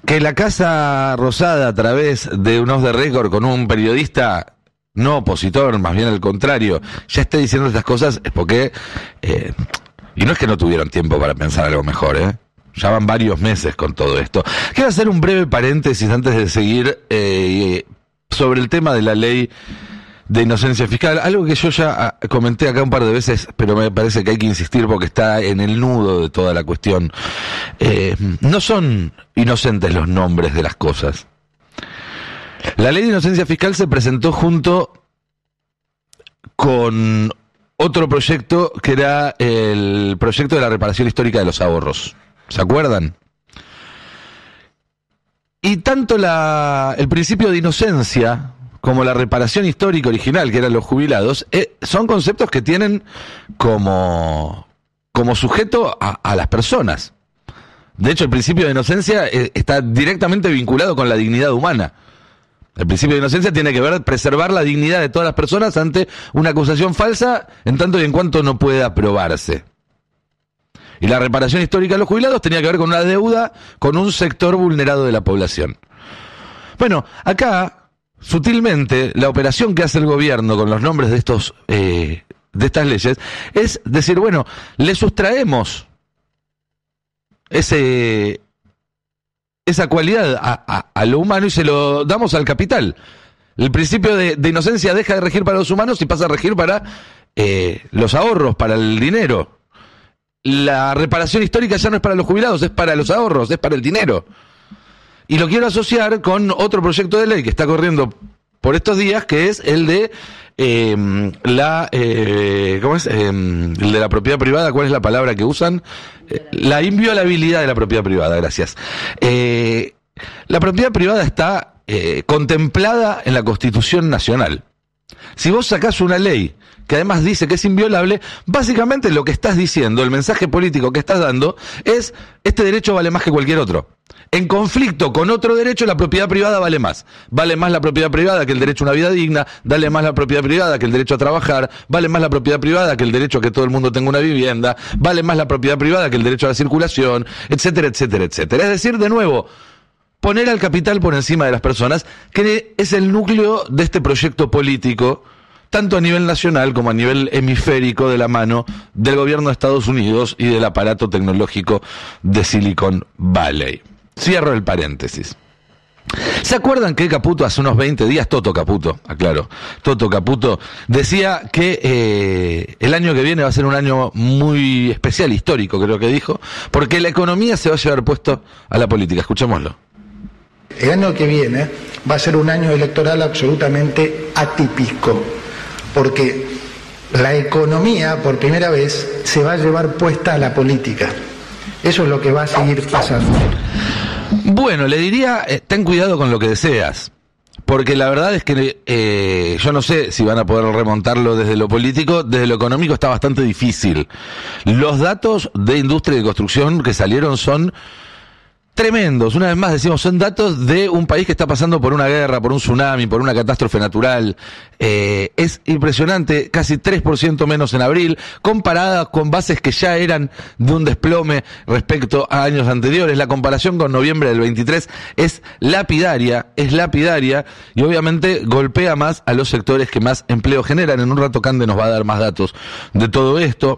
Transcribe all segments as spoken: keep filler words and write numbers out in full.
Que la Casa Rosada, a través de un off the record con un periodista no opositor, más bien al contrario, ya esté diciendo estas cosas, es porque... Eh, y no es que no tuvieron tiempo para pensar algo mejor, ¿eh? Ya van varios meses con todo esto. Quiero hacer un breve paréntesis antes de seguir eh, sobre el tema de la ley de inocencia fiscal, algo que yo ya comenté acá un par de veces, pero me parece que hay que insistir porque está en el nudo de toda la cuestión. Eh, no son inocentes los nombres de las cosas. La ley de inocencia fiscal se presentó junto con otro proyecto que era el proyecto de la reparación histórica de los ahorros. ¿Se acuerdan? Y tanto la, el principio de inocencia como la reparación histórica original, que eran los jubilados, eh, son conceptos que tienen como, como sujeto a, a las personas. De hecho, el principio de inocencia eh, está directamente vinculado con la dignidad humana. El principio de inocencia tiene que ver preservar la dignidad de todas las personas ante una acusación falsa, en tanto y en cuanto no pueda probarse. Y la reparación histórica de los jubilados tenía que ver con una deuda con un sector vulnerado de la población. Bueno, acá... Sutilmente, la operación que hace el gobierno con los nombres de estos eh, de estas leyes es decir, bueno, le sustraemos ese esa cualidad a, a, a lo humano y se lo damos al capital. El principio de, de inocencia deja de regir para los humanos y pasa a regir para eh, los ahorros, para el dinero. La reparación histórica ya no es para los jubilados, es para los ahorros, es para el dinero. Y lo quiero asociar con otro proyecto de ley que está corriendo por estos días, que es el de eh, la eh, ¿cómo es? Eh, el de la propiedad privada. ¿Cuál es la palabra que usan? Eh, la inviolabilidad de la propiedad privada. Gracias. Eh, la propiedad privada está eh, contemplada en la Constitución Nacional. Si vos sacás una ley que además dice que es inviolable, básicamente lo que estás diciendo, el mensaje político que estás dando es: este derecho vale más que cualquier otro. En conflicto con otro derecho, la propiedad privada vale más. Vale más la propiedad privada que el derecho a una vida digna, vale más la propiedad privada que el derecho a trabajar, vale más la propiedad privada que el derecho a que todo el mundo tenga una vivienda, vale más la propiedad privada que el derecho a la circulación, etcétera, etcétera, etcétera. Es decir, de nuevo, poner al capital por encima de las personas, que es el núcleo de este proyecto político, tanto a nivel nacional como a nivel hemisférico, de la mano del gobierno de Estados Unidos y del aparato tecnológico de Silicon Valley. Cierro el paréntesis. ¿Se acuerdan que Caputo hace unos veinte días, Toto Caputo, aclaro, Toto Caputo, decía que eh, el año que viene va a ser un año muy especial, histórico, creo que dijo, porque la economía se va a llevar puesto a la política? Escuchémoslo. El año que viene va a ser un año electoral absolutamente atípico, porque la economía por primera vez se va a llevar puesta a la política. Eso es lo que va a seguir pasando. Bueno, le diría, eh, ten cuidado con lo que deseas, porque la verdad es que eh, yo no sé si van a poder remontarlo desde lo político. Desde lo económico está bastante difícil. Los datos de industria y de construcción que salieron son tremendos. Una vez más decimos, son datos de un país que está pasando por una guerra, por un tsunami, por una catástrofe natural. Eh, es impresionante, casi tres por ciento menos en abril, comparada con bases que ya eran de un desplome respecto a años anteriores. La comparación con noviembre del veintitrés es lapidaria, es lapidaria, y obviamente golpea más a los sectores que más empleo generan. En un rato Cande nos va a dar más datos de todo esto.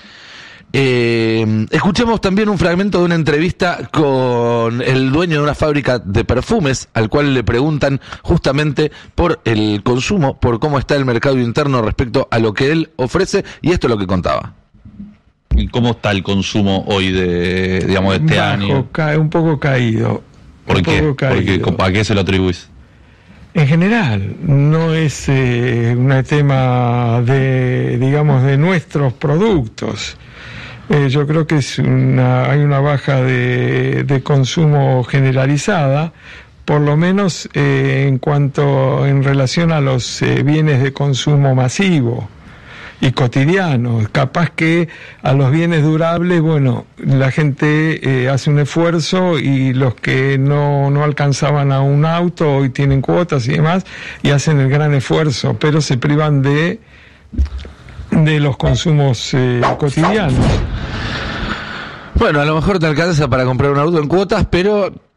Eh, escuchemos también un fragmento de una entrevista con el dueño de una fábrica de perfumes, al cual le preguntan justamente por el consumo, por cómo está el mercado interno respecto a lo que él ofrece, y esto es lo que contaba. ¿Y cómo está el consumo hoy de, digamos, de este Bajo, año? Cae, un poco caído. ¿Por un qué? Poco caído. Porque, ¿a qué se lo atribuís? En general, no es eh, un tema de, digamos, de nuestros productos. Eh, yo creo que es una, hay una baja de, de consumo generalizada, por lo menos eh, en cuanto en relación a los eh, bienes de consumo masivo y cotidiano. Capaz que a los bienes durables, bueno, la gente eh, hace un esfuerzo, y los que no, no alcanzaban a un auto hoy tienen cuotas y demás, y hacen el gran esfuerzo, pero se privan de de los consumos eh, cotidianos. Bueno, a lo mejor te alcanza para comprar un auto en cuotas, pero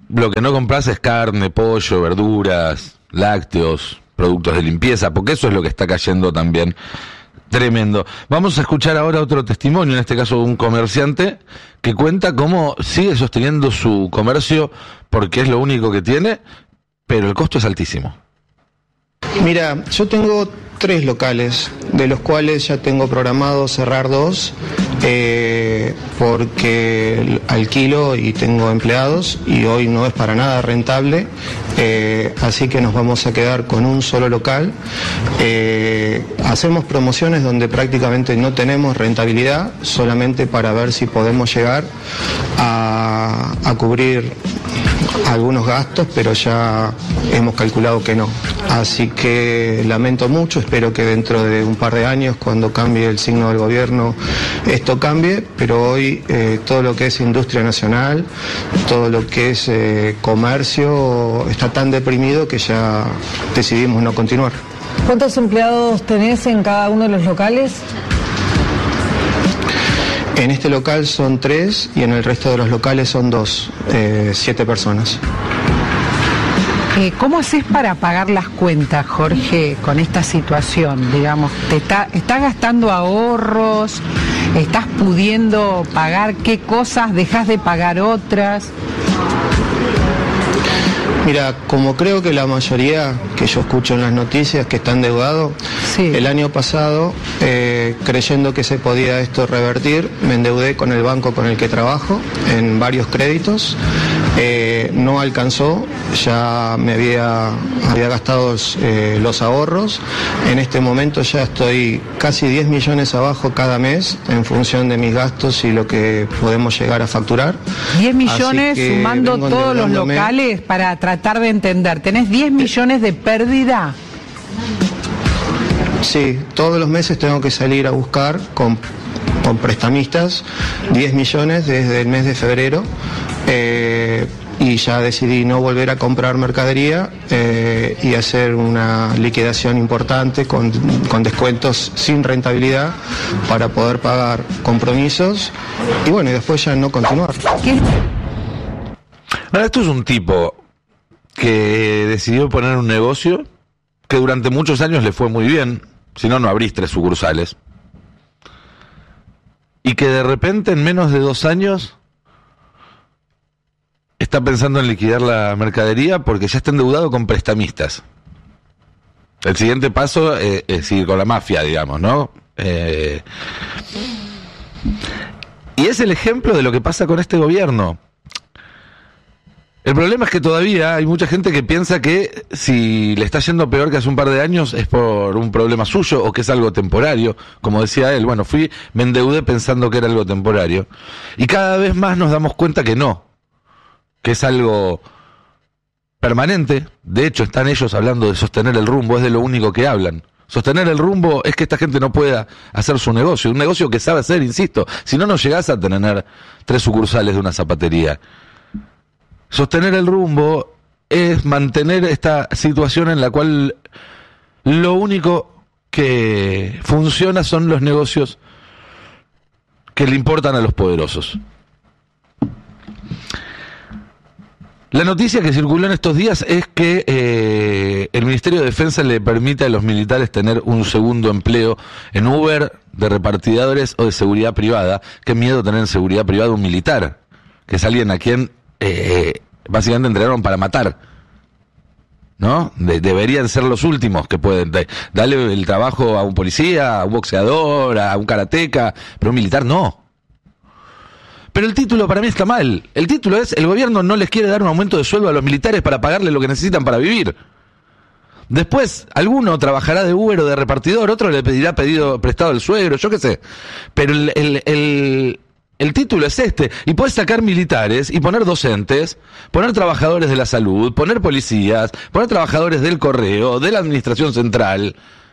lo que no compras es carne, pollo, verduras, lácteos, productos de limpieza, porque eso es lo que está cayendo también tremendo. Vamos a escuchar ahora otro testimonio, en este caso de un comerciante, que cuenta cómo sigue sosteniendo su comercio porque es lo único que tiene, pero el costo es altísimo. Mira, yo tengo tres locales, de los cuales ya tengo programado cerrar dos, eh, porque alquilo y tengo empleados y hoy no es para nada rentable, eh, así que nos vamos a quedar con un solo local. Eh, hacemos promociones donde prácticamente no tenemos rentabilidad, solamente para ver si podemos llegar a, a cubrir algunos gastos, pero ya hemos calculado que no. Así que lamento mucho, espero que dentro de un par de años, cuando cambie el signo del gobierno, esto cambie, pero hoy eh, todo lo que es industria nacional, todo lo que es eh, comercio, está tan deprimido que ya decidimos no continuar. ¿Cuántos empleados tenés en cada uno de los locales? En este local son tres y en el resto de los locales son dos, eh, siete personas. Eh, ¿Cómo haces para pagar las cuentas, Jorge, con esta situación? Digamos, ¿te está, estás gastando ahorros? ¿Estás pudiendo pagar qué cosas? ¿Dejas de pagar otras? Mira, como creo que la mayoría que yo escucho en las noticias que están endeudados, sí. El año pasado, eh, creyendo que se podía esto revertir, me endeudé con el banco con el que trabajo en varios créditos. Eh, no alcanzó, ya me había, había gastado eh, los ahorros. En este momento ya estoy casi diez millones abajo cada mes en función de mis gastos y lo que podemos llegar a facturar. diez millones sumando todos los locales para tratar de entender. ¿Tenés diez millones de pérdida? Sí, todos los meses tengo que salir a buscar con, con prestamistas diez millones desde el mes de febrero. Eh, y ya decidí no volver a comprar mercadería eh, y hacer una liquidación importante con, con descuentos sin rentabilidad para poder pagar compromisos y bueno, y después ya no continuar. Ahora, esto es un tipo que decidió poner un negocio que durante muchos años le fue muy bien, si no, no abrís tres sucursales, y que de repente en menos de dos años está pensando en liquidar la mercadería porque ya está endeudado con prestamistas. El siguiente paso eh, es ir con la mafia, digamos, ¿no? Eh, y es el ejemplo de lo que pasa con este gobierno. El problema es que todavía hay mucha gente que piensa que si le está yendo peor que hace un par de años es por un problema suyo o que es algo temporario. Como decía él, bueno, fui, me endeudé pensando que era algo temporario. Y cada vez más nos damos cuenta que no, que es algo permanente. De hecho, están ellos hablando de sostener el rumbo, es de lo único que hablan. Sostener el rumbo es que esta gente no pueda hacer su negocio, un negocio que sabe hacer, insisto, si no, no llegás a tener tres sucursales de una zapatería. Sostener el rumbo es mantener esta situación en la cual lo único que funciona son los negocios que le importan a los poderosos. La noticia que circuló en estos días es que eh, el Ministerio de Defensa le permite a los militares tener un segundo empleo en Uber, de repartidores o de seguridad privada. Qué miedo tener en seguridad privada un militar, que es alguien a quien eh, básicamente entrenaron para matar, ¿no? De, deberían ser los últimos que pueden de, darle el trabajo a un policía, a un boxeador, a un karateca, pero un militar no. Pero el título para mí está mal. El título es: el gobierno no les quiere dar un aumento de sueldo a los militares para pagarles lo que necesitan para vivir. Después, alguno trabajará de Uber o de repartidor, otro le pedirá pedido prestado al suegro, yo qué sé. Pero el, el, el, el título es este. Y puedes sacar militares y poner docentes, poner trabajadores de la salud, poner policías, poner trabajadores del correo, de la administración central.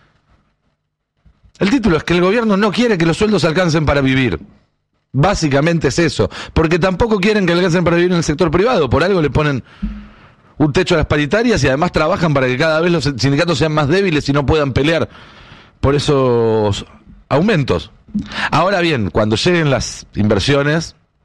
El título es que el gobierno no quiere que los sueldos alcancen para vivir. Básicamente es eso, porque tampoco quieren que alcancen para vivir en el sector privado, por algo le ponen un techo a las paritarias y además trabajan para que cada vez los sindicatos sean más débiles y no puedan pelear por esos aumentos. Ahora bien, cuando lleguen las inversiones,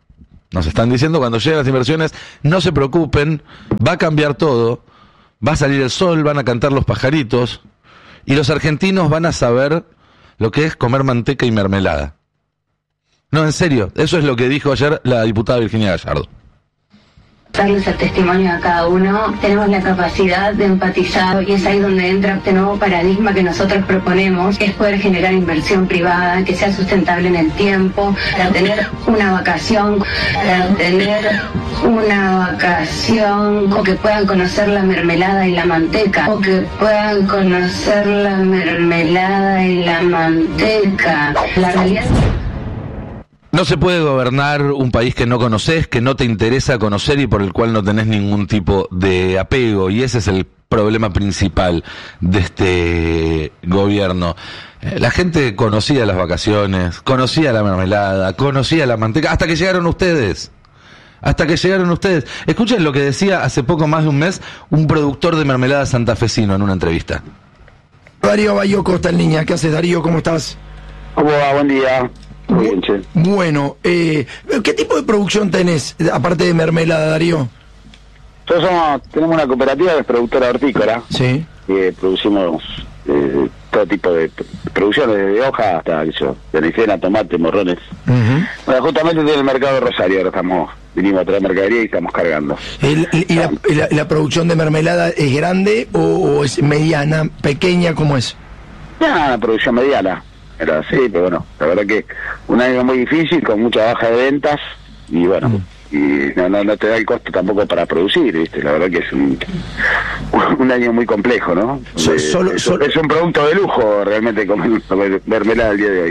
Nos están diciendo cuando lleguen las inversiones, no se preocupen, va a cambiar todo, va a salir el sol, van a cantar los pajaritos, y los argentinos van a saber lo que es comer manteca y mermelada. No, en serio, eso es lo que dijo ayer la diputada Virginia Gallardo. Darles el testimonio a cada uno, tenemos la capacidad de empatizar y es ahí donde entra este nuevo paradigma que nosotros proponemos, es poder generar inversión privada que sea sustentable en el tiempo, para tener una vacación, para tener una vacación o que puedan conocer la mermelada y la manteca, o que puedan conocer la mermelada y la manteca. La realidad... No se puede gobernar un país que no conoces, que no te interesa conocer y por el cual no tenés ningún tipo de apego, y ese es el problema principal de este gobierno. La gente conocía las vacaciones, conocía la mermelada, conocía la manteca, hasta que llegaron ustedes. Hasta que llegaron ustedes. Escuchen lo que decía hace poco más de un mes un productor de mermelada santafesino en una entrevista. Darío Bayoco está en línea. ¿Qué haces, Darío? ¿Cómo estás? ¿Cómo va? Buen día. Muy bien, che. Bueno, eh, ¿qué tipo de producción tenés, aparte de mermelada, Darío? Nosotros somos, tenemos una cooperativa que es productora hortícola. Sí. Que producimos eh, todo tipo de producciones, desde hoja hasta, qué sé yo, berenjena, tomate, morrones. Uh-huh. Bueno, justamente en el mercado de Rosario, ahora estamos, vinimos a traer mercadería y estamos cargando. El, ¿Y la, la, la producción de mermelada es grande o, o es mediana, pequeña, cómo es? Ya, una producción mediana. Era así, pero bueno, la verdad que un año muy difícil, con mucha baja de ventas, y bueno, mm. y no, no, no te da el costo tampoco para producir, ¿viste? La verdad que es un, un año muy complejo, ¿no? So, de, solo, es, solo... es un producto de lujo realmente comer, comer mermelada el día de hoy.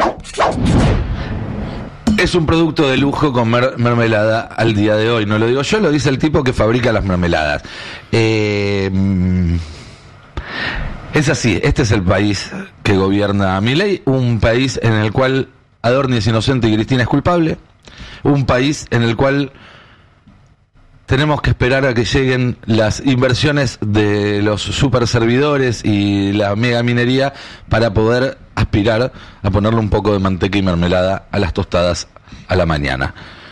Es un producto de lujo comer mermelada al día de hoy, no lo digo yo, lo dice el tipo que fabrica las mermeladas. Eh... Es así, este es el país que gobierna Milei, un país en el cual Adorni es inocente y Cristina es culpable, un país en el cual tenemos que esperar a que lleguen las inversiones de los superservidores y la mega minería para poder aspirar a ponerle un poco de manteca y mermelada a las tostadas a la mañana.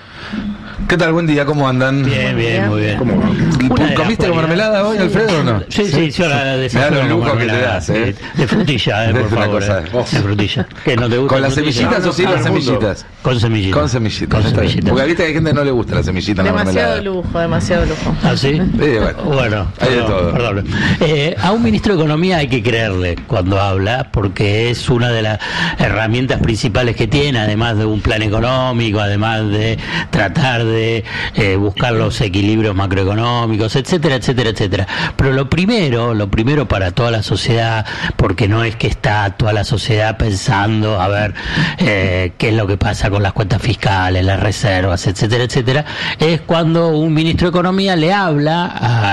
¿Qué tal? Buen día, ¿cómo andan? Bien, bien, muy bien. ¿Cómo? ¿Comiste con mermelada hoy, Alfredo, o no? Sí, sí, yo la desayuno. Me da los lujos que te das, ¿eh? De, de frutilla, eh, por favor. Cosa, eh. De frutilla. ¿Qué, no te gusta? ¿Con las semillitas no, o sin no, las semillitas? Con semillitas. Con semillitas. Con semillitas. Porque viste que hay gente que no le gusta la semillita en la mermelada. Demasiado lujo, demasiado lujo. ¿Ah, sí? Sí, bueno. Bueno, hay de perdón, todo. Perdón. Eh, a un ministro de Economía hay que creerle cuando habla, porque es una de las herramientas principales que tiene, además de un plan económico, además de tratar de eh, buscar los equilibrios macroeconómicos, etcétera, etcétera, etcétera. Pero lo primero, lo primero para toda la sociedad, porque no es que está toda la sociedad pensando a ver eh, qué es lo que pasa con las cuentas fiscales, las reservas, etcétera, etcétera, es cuando un ministro de Economía le habla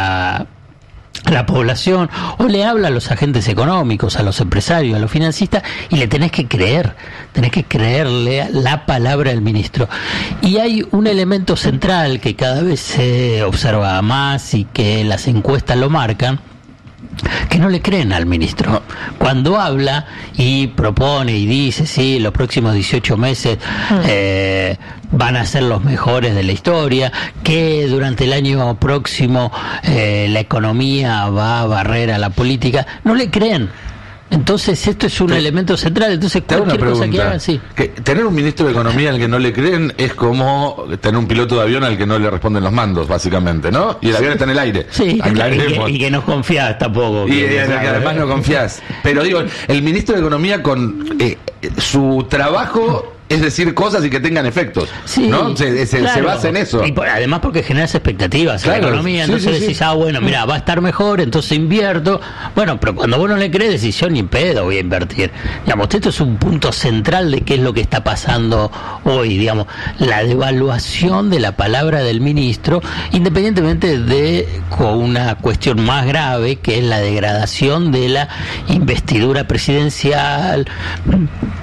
a a la población o le habla a los agentes económicos, a los empresarios, a los financistas, y le tenés que creer, tenés que creerle la palabra del ministro. Y hay un elemento central que cada vez se observa más y que las encuestas lo marcan, que no le creen al ministro. No. Cuando habla y propone y dice, sí, los próximos dieciocho meses eh, van a ser los mejores de la historia, que durante el año próximo eh, la economía va a barrer a la política, no le creen. Entonces esto es un te, elemento central. Entonces cualquier cosa que hagan, sí. Que tener un ministro de Economía al que no le creen es como tener un piloto de avión al que no le responden los mandos, básicamente, ¿no? Y el avión está en el aire. Sí, y que, y que no confías tampoco. Y, que, y, que además no confías. Pero digo, el ministro de Economía con eh, su trabajo es decir cosas y que tengan efectos, sí, ¿no? Se, se, claro. se basa en eso. Y por, además porque generas expectativas claro. en la economía, entonces sí, sí, decís, sí. ah, bueno, mira, va a estar mejor, entonces invierto. Bueno, pero cuando vos no le crees, decís, yo ni pedo voy a invertir. Digamos, esto es un punto central de qué es lo que está pasando hoy, digamos, la devaluación de la palabra del ministro, independientemente de con una cuestión más grave, que es la degradación de la investidura presidencial,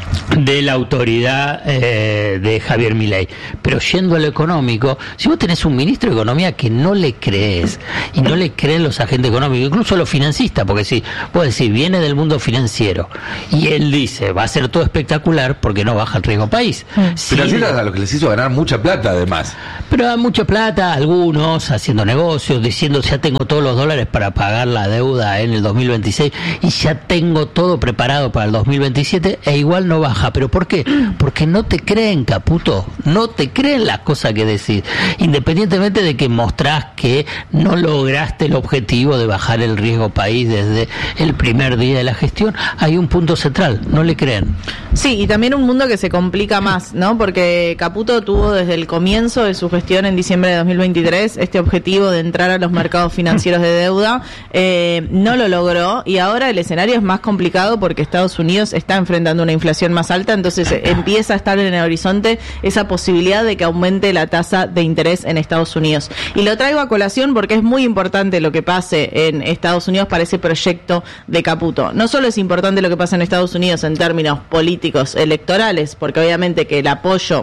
de la autoridad eh, de Javier Milei. Pero yendo a lo económico, si vos tenés un ministro de Economía que no le crees, y no le creen los agentes económicos, incluso los financistas, porque si vos decís, viene del mundo financiero, y él dice, va a ser todo espectacular porque no baja el riesgo país. Sí, pero así es a lo que les hizo ganar mucha plata, además. Pero da mucha plata, algunos haciendo negocios, diciendo, ya tengo todos los dólares para pagar la deuda en el dos mil veintiséis, y ya tengo todo preparado para el dos mil veintisiete, e igual no baja. ¿Pero por qué? Porque no te creen, Caputo, no te creen las cosas que decís, independientemente de que mostrás que no lograste el objetivo de bajar el riesgo país desde el primer día de la gestión. Hay un punto central, no le creen. Sí, y también un mundo que se complica más, ¿no? Porque Caputo tuvo desde el comienzo de su gestión en diciembre de dos mil veintitrés este objetivo de entrar a los mercados financieros de deuda, eh, no lo logró, y ahora el escenario es más complicado porque Estados Unidos está enfrentando una inflación más alta, entonces eh, empieza a estar en el horizonte esa posibilidad de que aumente la tasa de interés en Estados Unidos. Y lo traigo a colación porque es muy importante lo que pase en Estados Unidos para ese proyecto de Caputo. No solo es importante lo que pasa en Estados Unidos en términos políticos electorales, porque obviamente que el apoyo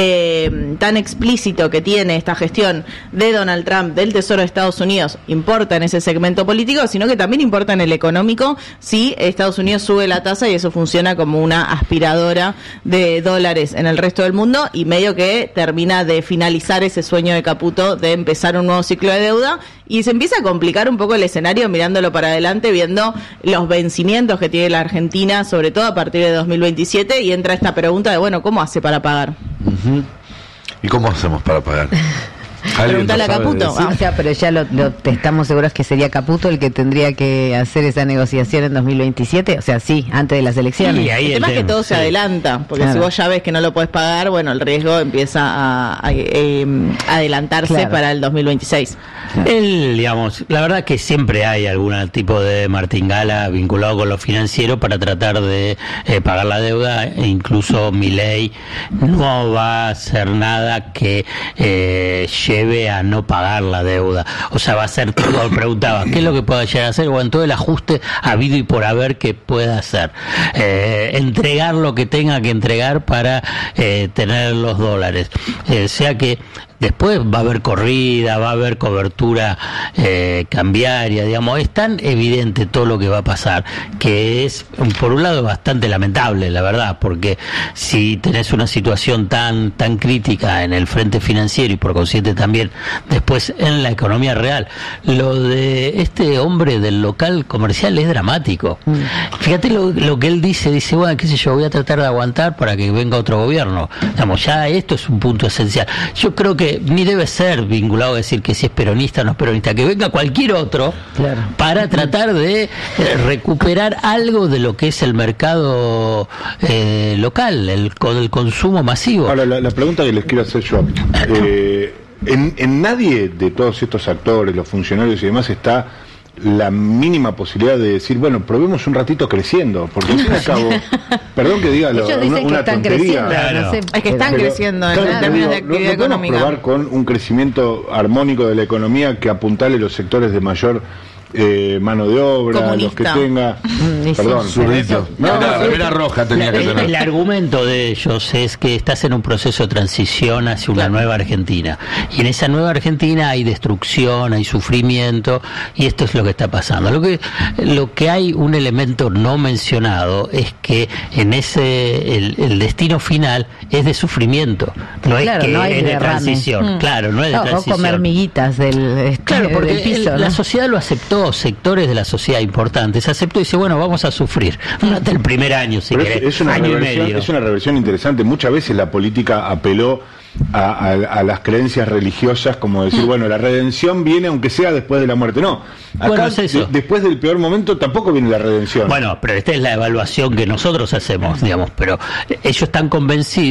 eh, tan explícito que tiene esta gestión de Donald Trump, del Tesoro de Estados Unidos, importa en ese segmento político, sino que también importa en el económico si Estados Unidos sube la tasa y eso funciona como una aspiradora de dólares en el resto del mundo, y medio que termina de finalizar ese sueño de Caputo de empezar un nuevo ciclo de deuda, y se empieza a complicar un poco el escenario mirándolo para adelante, viendo los vencimientos que tiene la Argentina, sobre todo a partir de dos mil veintisiete, y entra esta pregunta de, bueno, ¿cómo hace para pagar? Uh-huh. ¿Y cómo hacemos para pagar? Preguntale a Caputo. Sí, o sea, pero ya lo, lo estamos seguros que sería Caputo el que tendría que hacer esa negociación en dos mil veintisiete, o sea, sí, antes de las elecciones. Y ahí el, el tema es que todo se sí. adelanta, porque claro. si vos ya ves que no lo podés pagar, bueno, el riesgo empieza a, a, a, a adelantarse claro. para el dos mil veintiséis. Claro. Él, digamos, la verdad que siempre hay algún tipo de martingala vinculado con lo financiero para tratar de eh, pagar la deuda, e incluso Milei no va a hacer nada que eh, lleve a no pagar la deuda. O sea, va a ser todo, preguntaba, ¿qué es lo que puede llegar a hacer? Bueno, todo el ajuste habido y por haber que pueda hacer. Eh, entregar lo que tenga que entregar para eh, tener los dólares. Eh, o sea que después va a haber corrida, va a haber cobertura eh, cambiaria, digamos, es tan evidente todo lo que va a pasar, que es, por un lado, bastante lamentable, la verdad, porque si tenés una situación tan tan crítica en el frente financiero y por consiguiente también después en la economía real, lo de este hombre del local comercial es dramático. Mm. Fíjate lo, lo que él dice, dice, bueno, qué sé yo, voy a tratar de aguantar para que venga otro gobierno. Digamos, ya esto es un punto esencial. Yo creo que ni debe ser vinculado a decir que si es peronista o no es peronista, que venga cualquier otro claro. para tratar de eh, recuperar algo de lo que es el mercado eh, local, el, el consumo masivo. Ahora, la, la pregunta que les quiero hacer yo, eh, en, en nadie de todos estos actores, los funcionarios y demás, está la mínima posibilidad de decir, bueno, probemos un ratito creciendo, porque al fin y al cabo, perdón que diga lo, una, una tontería, claro. no sé, es que están pero, creciendo en claro, términos de actividad no, no económica. Probar con un crecimiento armónico de la economía que apuntale los sectores de mayor eh, mano de obra, comunista. Los que tenga mm, perdón, zurdito. No, no, la remera roja tenía que tener. El argumento de ellos es que estás en un proceso de transición hacia una claro. nueva Argentina, y en esa nueva Argentina hay destrucción, hay sufrimiento, y esto es lo que está pasando. Lo que lo que hay un elemento no mencionado es que en ese el, el destino final es de sufrimiento, no claro, es que no hay es de, de transición, mm. claro, no es de no, transición. O comer miguitas del, este, claro, porque del piso, el, ¿no? la sociedad lo aceptó, sectores de la sociedad importantes aceptó y dice, bueno, vamos a sufrir durante el primer año, si querés, es, es una año y medio. Es una reversión interesante. Muchas veces la política apeló a, a, a las creencias religiosas, como decir, mm. bueno, la redención viene aunque sea después de la muerte. No, acá bueno, es eso. De, después del peor momento tampoco viene la redención. Bueno, pero esta es la evaluación que nosotros hacemos, digamos, pero ellos están convencidos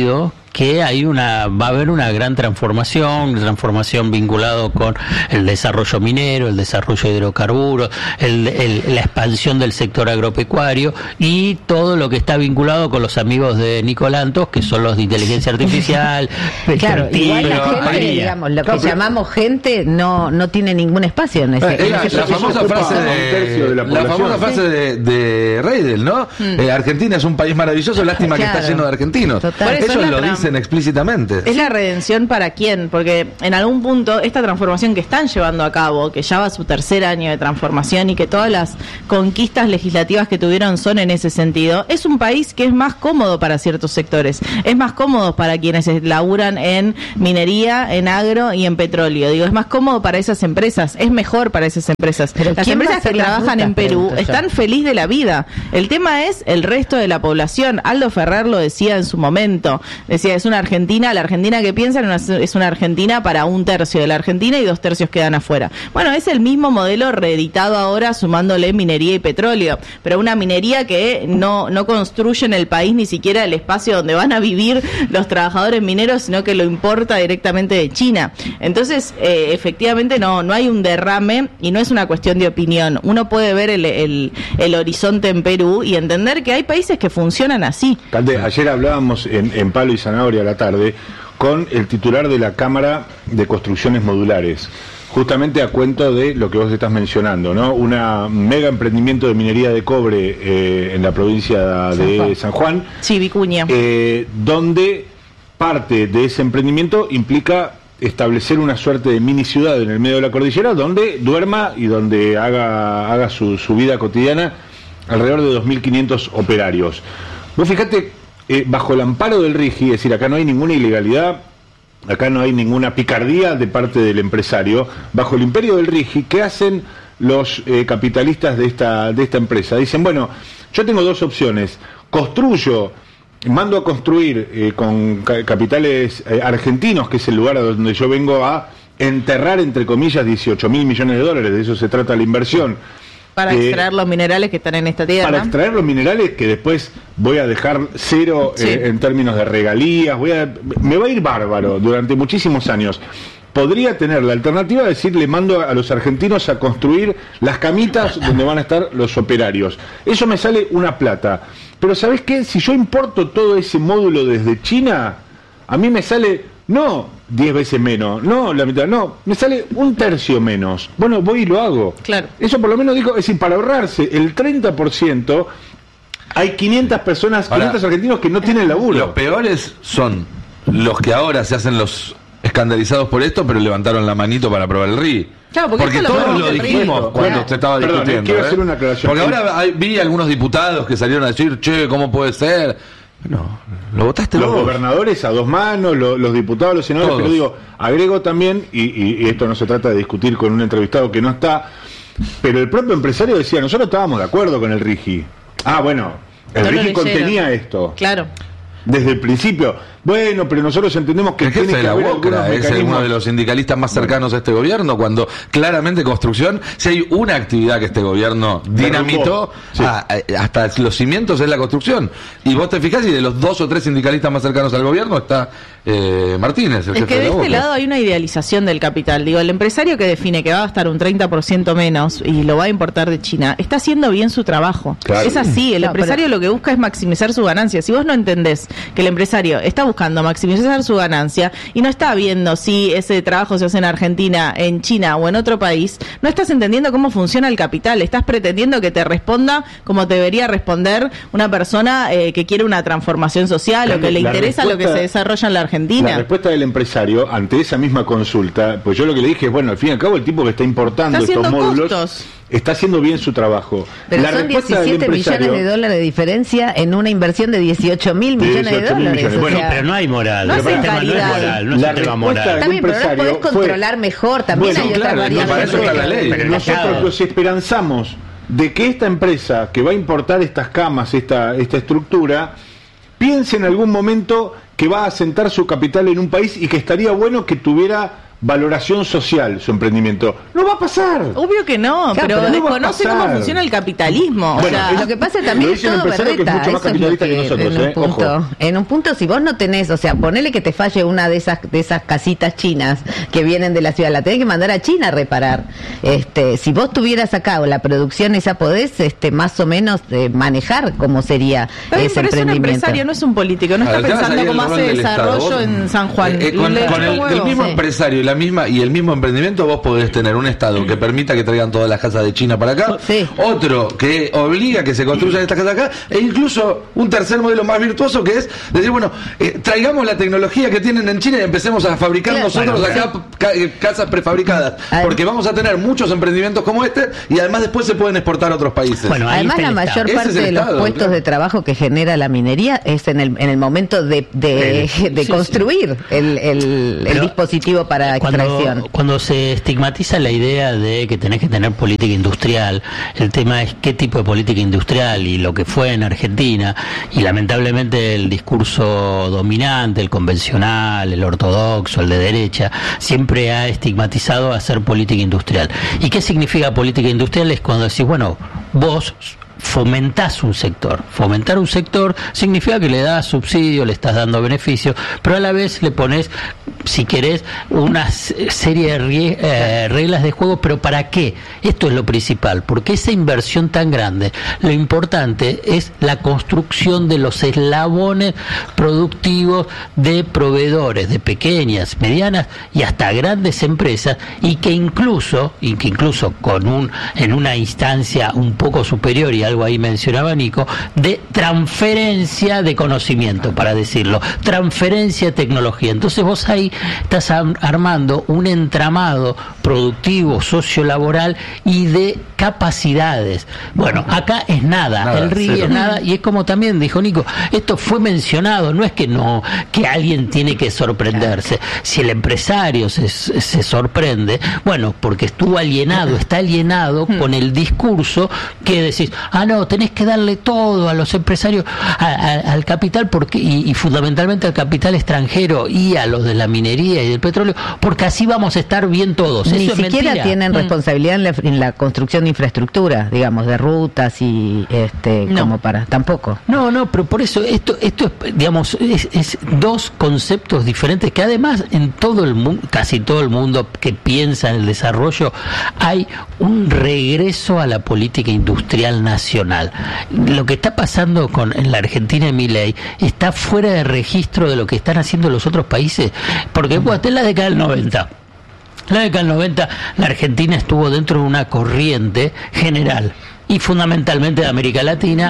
que hay una va a haber una gran transformación, una transformación vinculado con el desarrollo minero, el desarrollo de hidrocarburos, el, el, la expansión del sector agropecuario y todo lo que está vinculado con los amigos de Nicolantos, que son los de inteligencia artificial. Claro, igual la gente, digamos, lo que no, llamamos gente no no tiene ningún espacio en ese. Eh, en ese la, la famosa frase de, de la, la famosa frase sí. de, de Reidel, ¿no? Mm. Eh, Argentina es un país maravilloso, lástima claro. que está lleno de argentinos. Total. Eso, eso lo dicen explícitamente. Es la redención para quién, porque en algún punto esta transformación que están llevando a cabo, que ya va a su tercer año de transformación y que todas las conquistas legislativas que tuvieron son en ese sentido, es un país que es más cómodo para ciertos sectores, es más cómodo para quienes laburan en minería, en agro y en petróleo. Digo, es más cómodo para esas empresas, es mejor para esas empresas. Pero las empresas que trabajan en Perú están feliz de la vida. El tema es el resto de la población. Aldo Ferrer lo decía en su momento. Decía, es una Argentina, la Argentina que piensan es una Argentina para un tercio de la Argentina y dos tercios quedan afuera. Bueno, es el mismo modelo reeditado ahora sumándole minería y petróleo, pero una minería que no, no construye en el país ni siquiera el espacio donde van a vivir los trabajadores mineros, sino que lo importa directamente de China. Entonces, eh, efectivamente no, no hay un derrame y no es una cuestión de opinión. Uno puede ver el, el, el horizonte en Perú y entender que hay países que funcionan así. Cande, ayer hablábamos en, en Palo y Zanahoria a la tarde con el titular de la Cámara de Construcciones Modulares, justamente a cuento de lo que vos estás mencionando, ¿no? Una mega emprendimiento de minería de cobre eh, en la provincia de San Juan, San Juan sí, Vicuña, eh, donde parte de ese emprendimiento implica establecer una suerte de mini ciudad en el medio de la cordillera donde duerma y donde haga, haga su, su vida cotidiana alrededor de dos mil quinientos operarios. Vos fijate, eh, bajo el amparo del RIGI, es decir, acá no hay ninguna ilegalidad, acá no hay ninguna picardía de parte del empresario, bajo el imperio del RIGI, ¿qué hacen los eh, capitalistas de esta, de esta empresa? Dicen, bueno, yo tengo dos opciones, construyo, mando a construir eh, con ca capitales eh, argentinos, que es el lugar a donde yo vengo a enterrar, entre comillas, dieciocho mil millones de dólares, de eso se trata la inversión. Para eh, extraer los minerales que están en esta tierra. Para extraer los minerales que después voy a dejar cero sí. eh, en términos de regalías, voy a, me va a ir bárbaro durante muchísimos años. Podría tener la alternativa de decir, le mando a los argentinos a construir las camitas donde van a estar los operarios. Eso me sale una plata. Pero ¿sabés qué? Si yo importo todo ese módulo desde China, a mí me sale, no diez veces menos, no la mitad, no, me sale un tercio menos. Bueno, voy y lo hago. Claro. Eso por lo menos digo, es decir, para ahorrarse el treinta por ciento, hay quinientas personas, ahora, quinientos argentinos que no tienen laburo. Los peores son los que ahora se hacen los escandalizados por esto, pero levantaron la manito para aprobar el R I. Claro, porque, porque todos lo, lo dijimos cuando bueno, se estaba perdón, discutiendo. Quiero ¿eh? hacer una aclaración. Porque ahora hay, vi algunos diputados que salieron a decir, che, ¿cómo puede ser? No, lo votaste los vos. Gobernadores a dos manos, lo, los diputados, los senadores, todos. Pero digo, agrego también, y, y, y esto no se trata de discutir con un entrevistado que no está, pero el propio empresario decía, nosotros estábamos de acuerdo con el RIGI. Ah, bueno, el no RIGI contenía esto. Claro. Desde el principio. Bueno, pero nosotros entendemos que el jefe tiene de que la haber UOCRA es uno de los sindicalistas más cercanos a este gobierno, cuando claramente construcción, si hay una actividad que este gobierno dinamitó, sí. a, a, hasta los cimientos es la construcción. Y vos te fijás y de los dos o tres sindicalistas más cercanos al gobierno está eh, Martínez, el es jefe que de, de la este UOCRA. lado hay una idealización del capital. Digo, el empresario que define que va a gastar un treinta por ciento menos y lo va a importar de China, está haciendo bien su trabajo. Claro. Es así, el no, empresario pero... lo que busca es maximizar su ganancia. Si vos no entendés que el empresario está buscando maximizar su ganancia y no está viendo si ese trabajo se hace en Argentina, en China o en otro país, no estás entendiendo cómo funciona el capital, estás pretendiendo que te responda como debería responder una persona eh, que quiere una transformación social o que le interesa lo que se desarrolla en la Argentina. La respuesta del empresario ante esa misma consulta, pues yo lo que le dije es, bueno, al fin y al cabo el tipo que está importando está estos módulos costos. Está haciendo bien su trabajo. Pero la son diecisiete millones de dólares de diferencia en una inversión de dieciocho mil millones de dólares. Millones. Bueno, sea, pero no hay moral. No el es tema no es moral. No es la un tema moral. También, pero no podés controlar fue, mejor. También bueno, hay claro, otras variables. Para eso está la ley. Pero nosotros nos esperanzamos de que esta empresa que va a importar estas camas, esta, esta estructura, piense en algún momento que va a asentar su capital en un país y que estaría bueno que tuviera valoración social su emprendimiento. No va a pasar. Obvio que no, Claro, pero pero no va a desconoce pasar. cómo funciona el capitalismo. O Bueno, sea, es- Lo que pasa Lo también es dice un todo empresario que es berreta, mucho más eso es lo capitalista que que nosotros, en un ¿eh? punto, Ojo. en un punto si vos no tenés, o sea, ponele que te falle una de esas de esas casitas chinas que vienen de la ciudad, la tenés que mandar a China a reparar. Este, si vos tuvieras acá la producción esa podés este más o menos eh, manejar cómo sería Está bien, ese pero es un emprendimiento. empresario, no es un político, no A está ver, te vas a pensando ir cómo al hace rol del desarrollo Estado. en San Juan. Eh, eh, con Le con chupa el, el huevo. mismo Sí. empresario y la misma y el mismo emprendimiento vos podés tener un Estado que permita que traigan todas las casas de China para acá, Sí. otro que obliga que se construyan estas casas acá, e incluso un tercer modelo más virtuoso que es decir, bueno, eh, traigamos la tecnología que tienen en China y empecemos a fabricar Claro, nosotros bueno, acá ca- eh, casas prefabricadas, Adem- porque vamos a tener muchos emprendimientos como este y además después se pueden exportar a otros países. Bueno, ahí Además, está la el mayor Estado. parte Ese es el de los Estado, puestos claro. de trabajo que genera la minería es en el, en el momento de, de, Eh, de sí, construir el, el, el Pero, dispositivo para cuando, extracción. cuando se estigmatiza la idea de que tenés que tener política industrial, el tema es qué tipo de política industrial y lo que fue en Argentina, y lamentablemente el discurso dominante, el convencional, el ortodoxo, el de derecha, siempre ha estigmatizado hacer política industrial. ¿Y qué significa política industrial? Es cuando decís, bueno, vos fomentás un sector. Fomentar un sector significa que le das subsidio, le estás dando beneficios, pero a la vez le pones, si querés, una s- serie de rie- eh, reglas de juego. ¿Pero para qué? Esto es lo principal, porque esa inversión tan grande, lo importante es la construcción de los eslabones productivos de proveedores, de pequeñas, medianas y hasta grandes empresas, y que incluso, y que incluso con un, en una instancia un poco superior, y algo ahí mencionaba Nico, de transferencia de conocimiento, para decirlo, transferencia de tecnología. Entonces vos ahí estás am- armando un entramado productivo, sociolaboral y de capacidades. Bueno, acá es nada, Nada, el R I cero. es nada, y es como también dijo Nico, esto fue mencionado, no es que no, que alguien tiene que sorprenderse. Si el empresario se, se sorprende, bueno, porque estuvo alienado, está alienado con el discurso que decís, ah, no, tenés que darle todo a los empresarios, a- a- al capital, porque y, y fundamentalmente al capital extranjero y a los de la minería y del petróleo, porque así vamos a estar bien todos. Ni Eso es siquiera mentira. tienen Mm. responsabilidad en la, en la construcción de infraestructura, digamos, de rutas y este No. como para tampoco. No, no, pero por eso esto, esto es, digamos, es, es dos conceptos diferentes que además en todo el mundo, casi todo el mundo que piensa en el desarrollo, hay un regreso a la política industrial nacional. Lo que está pasando con en la Argentina en Milei está fuera de registro de lo que están haciendo los otros países, porque bueno, en la década del noventa. En la década del noventa la Argentina estuvo dentro de una corriente general y fundamentalmente de América Latina,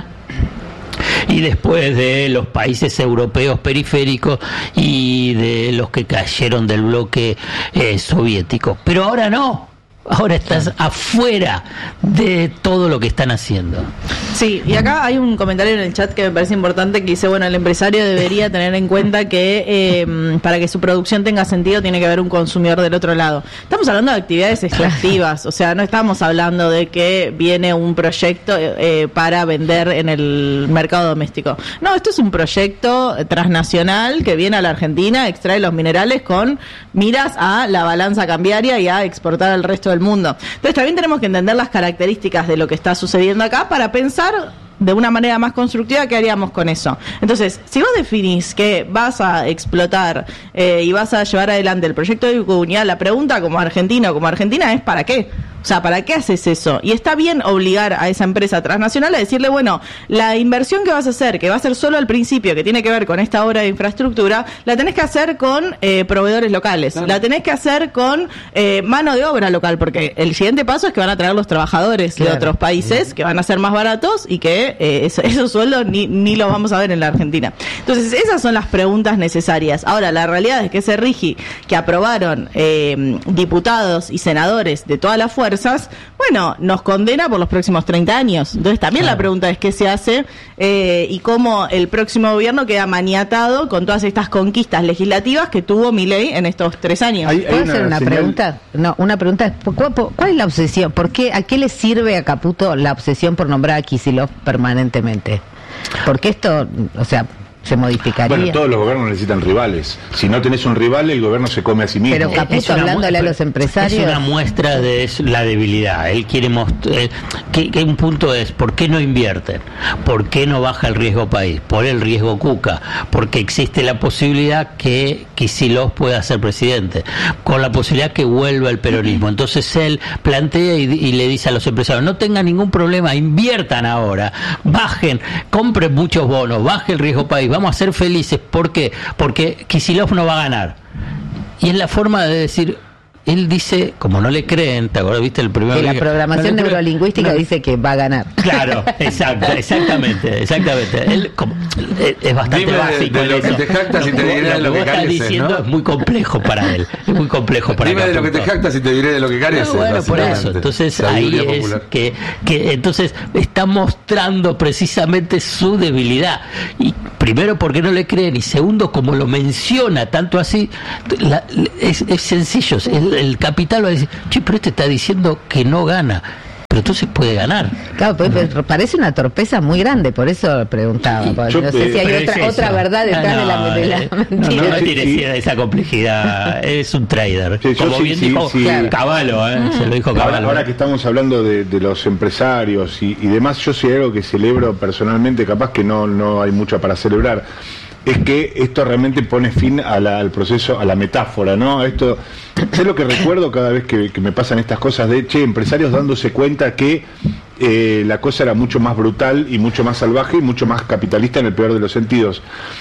y después de los países europeos periféricos y de los que cayeron del bloque eh, soviético. Pero ahora no. Ahora estás afuera de todo lo que están haciendo. Sí, y acá hay un comentario en el chat que me parece importante que dice, bueno, el empresario debería tener en cuenta que eh, para que su producción tenga sentido tiene que haber un consumidor del otro lado. Estamos hablando de actividades extractivas, o sea, no estamos hablando de que viene un proyecto eh, para vender en el mercado doméstico. No, esto es un proyecto transnacional que viene a la Argentina, extrae los minerales con miras a la balanza cambiaria y a exportar al resto del mundo. Entonces también tenemos que entender las características de lo que está sucediendo acá para pensar de una manera más constructiva qué haríamos con eso. Entonces, si vos definís que vas a explotar eh, y vas a llevar adelante el proyecto de Vicuña, la pregunta como argentino, como argentina es ¿para qué? O sea, ¿para qué haces eso? Y está bien obligar a esa empresa transnacional a decirle, bueno, la inversión que vas a hacer, que va a ser solo al principio, que tiene que ver con esta obra de infraestructura, la tenés que hacer con eh, proveedores locales, claro. La tenés que hacer con eh, mano de obra local, porque el siguiente paso es que van a traer los trabajadores claro. de otros países, que van a ser más baratos y que eh, eso, esos sueldos ni, ni los vamos a ver en la Argentina. Entonces, esas son las preguntas necesarias. Ahora, la realidad es que ese RIGI que aprobaron eh, diputados y senadores de todas las fuerzas, bueno, nos condena por los próximos treinta años. Entonces también claro. la pregunta es qué se hace eh, y cómo el próximo gobierno queda maniatado con todas estas conquistas legislativas que tuvo Milei en estos tres años. ¿Hay, hay ¿Puedo una hacer una señal? pregunta? No, una pregunta es, ¿cuál, ¿cuál es la obsesión? ¿Por qué, ¿A qué le sirve a Caputo la obsesión por nombrar a Kicillof permanentemente? Porque esto, o sea, se modificaría. Bueno, todos los gobiernos necesitan rivales. Si no tenés un rival, el gobierno se come a sí mismo. Pero Caputo, hablándole a los empresarios... Es una muestra de la debilidad. Él quiere mostrar... Eh, que, que un punto es, ¿por qué no invierten? ¿Por qué no baja el riesgo país? Por el riesgo Cuca. Porque existe la posibilidad que Kicillof pueda ser presidente. Con la posibilidad que vuelva el peronismo. Entonces él plantea y, y le dice a los empresarios, no tengan ningún problema, inviertan ahora, bajen, compren muchos bonos, baje el riesgo país, vamos a ser felices. ¿Por qué? Porque Kicillof no va a ganar. Y es la forma de decir, él dice, como no le creen, ¿te acuerdas? ¿Viste el primero? Que la que, programación no neurolingüística no, dice que va a ganar. Claro, exacto, exactamente, exactamente. Él como, es bastante Dime básico. de, de lo que te jactas y te diré de lo que estás careces, diciendo ¿no? es muy complejo para él, es muy complejo para Dime de lo que te Caputo. jactas y te diré de lo que careces. No, bueno, por eso. básicamente. Entonces Sabiduría ahí popular. es que, que entonces está mostrando precisamente su debilidad. Y primero porque no le creen y segundo como lo menciona tanto así, la, es, es sencillo. El, el capital va a decir, che, pero este está diciendo que no gana. Pero entonces puede ganar. Claro, pues, pues, parece una torpeza muy grande, por eso preguntaba. Porque Yo, no sé si hay pero otra, es otra eso. verdad detrás Ah, no, de la, de la eh, mentira. No, no Sí, tiene sí. esa complejidad. Es un trader. Sí, yo Como sí, bien sí, dijo sí. Cavallo, ¿eh? Se lo dijo Ahora, Cavallo. ahora que estamos hablando de, de los empresarios y, y demás, yo sí hay algo que celebro personalmente, capaz que no, no hay mucho para celebrar, es que esto realmente pone fin a la- al proceso, a la metáfora, ¿no? Esto es lo que recuerdo cada vez que, que me pasan estas cosas de, che, empresarios dándose cuenta que eh, la cosa era mucho más brutal y mucho más salvaje y mucho más capitalista en el peor de los sentidos.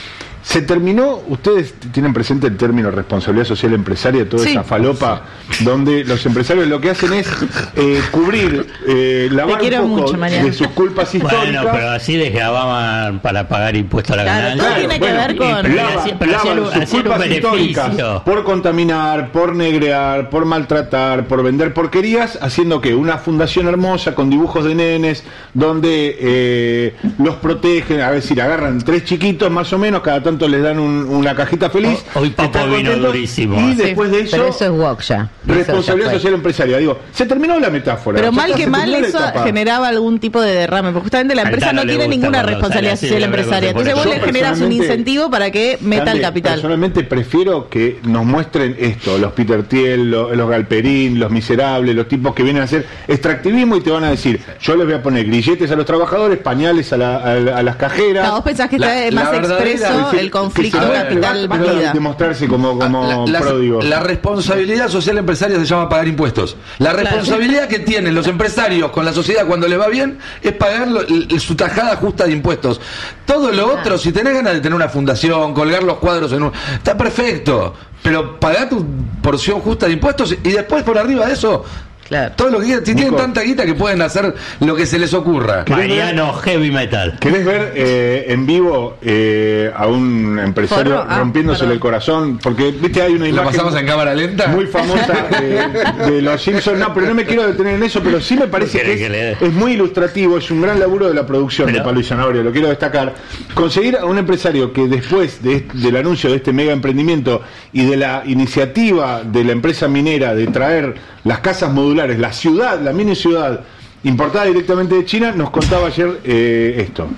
Se terminó, ustedes tienen presente el término responsabilidad social empresaria, toda Sí. esa falopa, donde los empresarios lo que hacen es eh, cubrir, eh, lavar quiero un poco mucho, Mariano. de sus culpas históricas. Bueno, pero así desgrababan para pagar impuestos a la Claro, ganancia. todo tiene que ver Y- con- pero Lava- hacían- pero hacían lavan un- sus hacían un culpas históricas beneficio. por contaminar, por negrear, por maltratar, por vender porquerías, haciendo que una fundación hermosa con dibujos de nenes, donde eh, los protegen, a decir, agarran tres chiquitos más o menos, cada tanto les dan un- una cajita feliz. Hoy Papo están vino contentos, durísimo. Y Sí, después de eso, Pero eso es woke ya. responsabilidad social empresaria. Digo, se terminó la metáfora. Pero Ya mal está, que se mal terminó la eso etapa. generaba algún tipo de derrame, porque justamente la Al empresa Tano no le tiene gusta ninguna cuando responsabilidad sale así, social le gusta empresaria. poner- Entonces vos Yo le generas un personalmente- incentivo para que meta el Cande, capital. Personalmente prefiero que nos muestren esto, los Peter Thiel, los, los Galperín, los miserables, los tipos que vienen a hacer extractivismo y te van a decir, yo les voy a poner grilletes a los trabajadores, pañales a, la- a la- a las cajeras. Claro, vos pensás que La- está la más verdadera- expreso que- el conflicto que se va- capital va- va a vida. demostrarse como, como Ah, la, la- pródigo. la responsabilidad social empresaria se llama pagar impuestos. La responsabilidad que tienen los empresarios con la sociedad cuando les va bien es pagar lo- l- su tajada justa de impuestos. Todo lo otro, si tenés ganas de tener una fundación, colgar los cuadros en un... Está perfecto, pero pagá tu porción justa de impuestos y después por arriba de eso... Claro. Todo lo que quieran, si Nico. tienen tanta guita que pueden hacer lo que se les ocurra. Mariano Heavy Metal. ¿Querés ver eh, en vivo eh, a un empresario Forro, ah, rompiéndosele perdón. el corazón? Porque, viste, hay una ¿La imagen pasamos en cámara lenta? muy famosa eh, de los Simpsons. No, pero no me quiero detener en eso, pero sí me parece ¿Querés que que le es, dé? es muy ilustrativo, es un gran laburo de la producción Pero- de Pablo y Zanahoria, lo quiero destacar. Conseguir a un empresario que después de est- del anuncio de este mega emprendimiento y de la iniciativa de la empresa minera de traer las casas modulares, la ciudad, la mini ciudad importada directamente de China, nos contaba ayer eh, esto.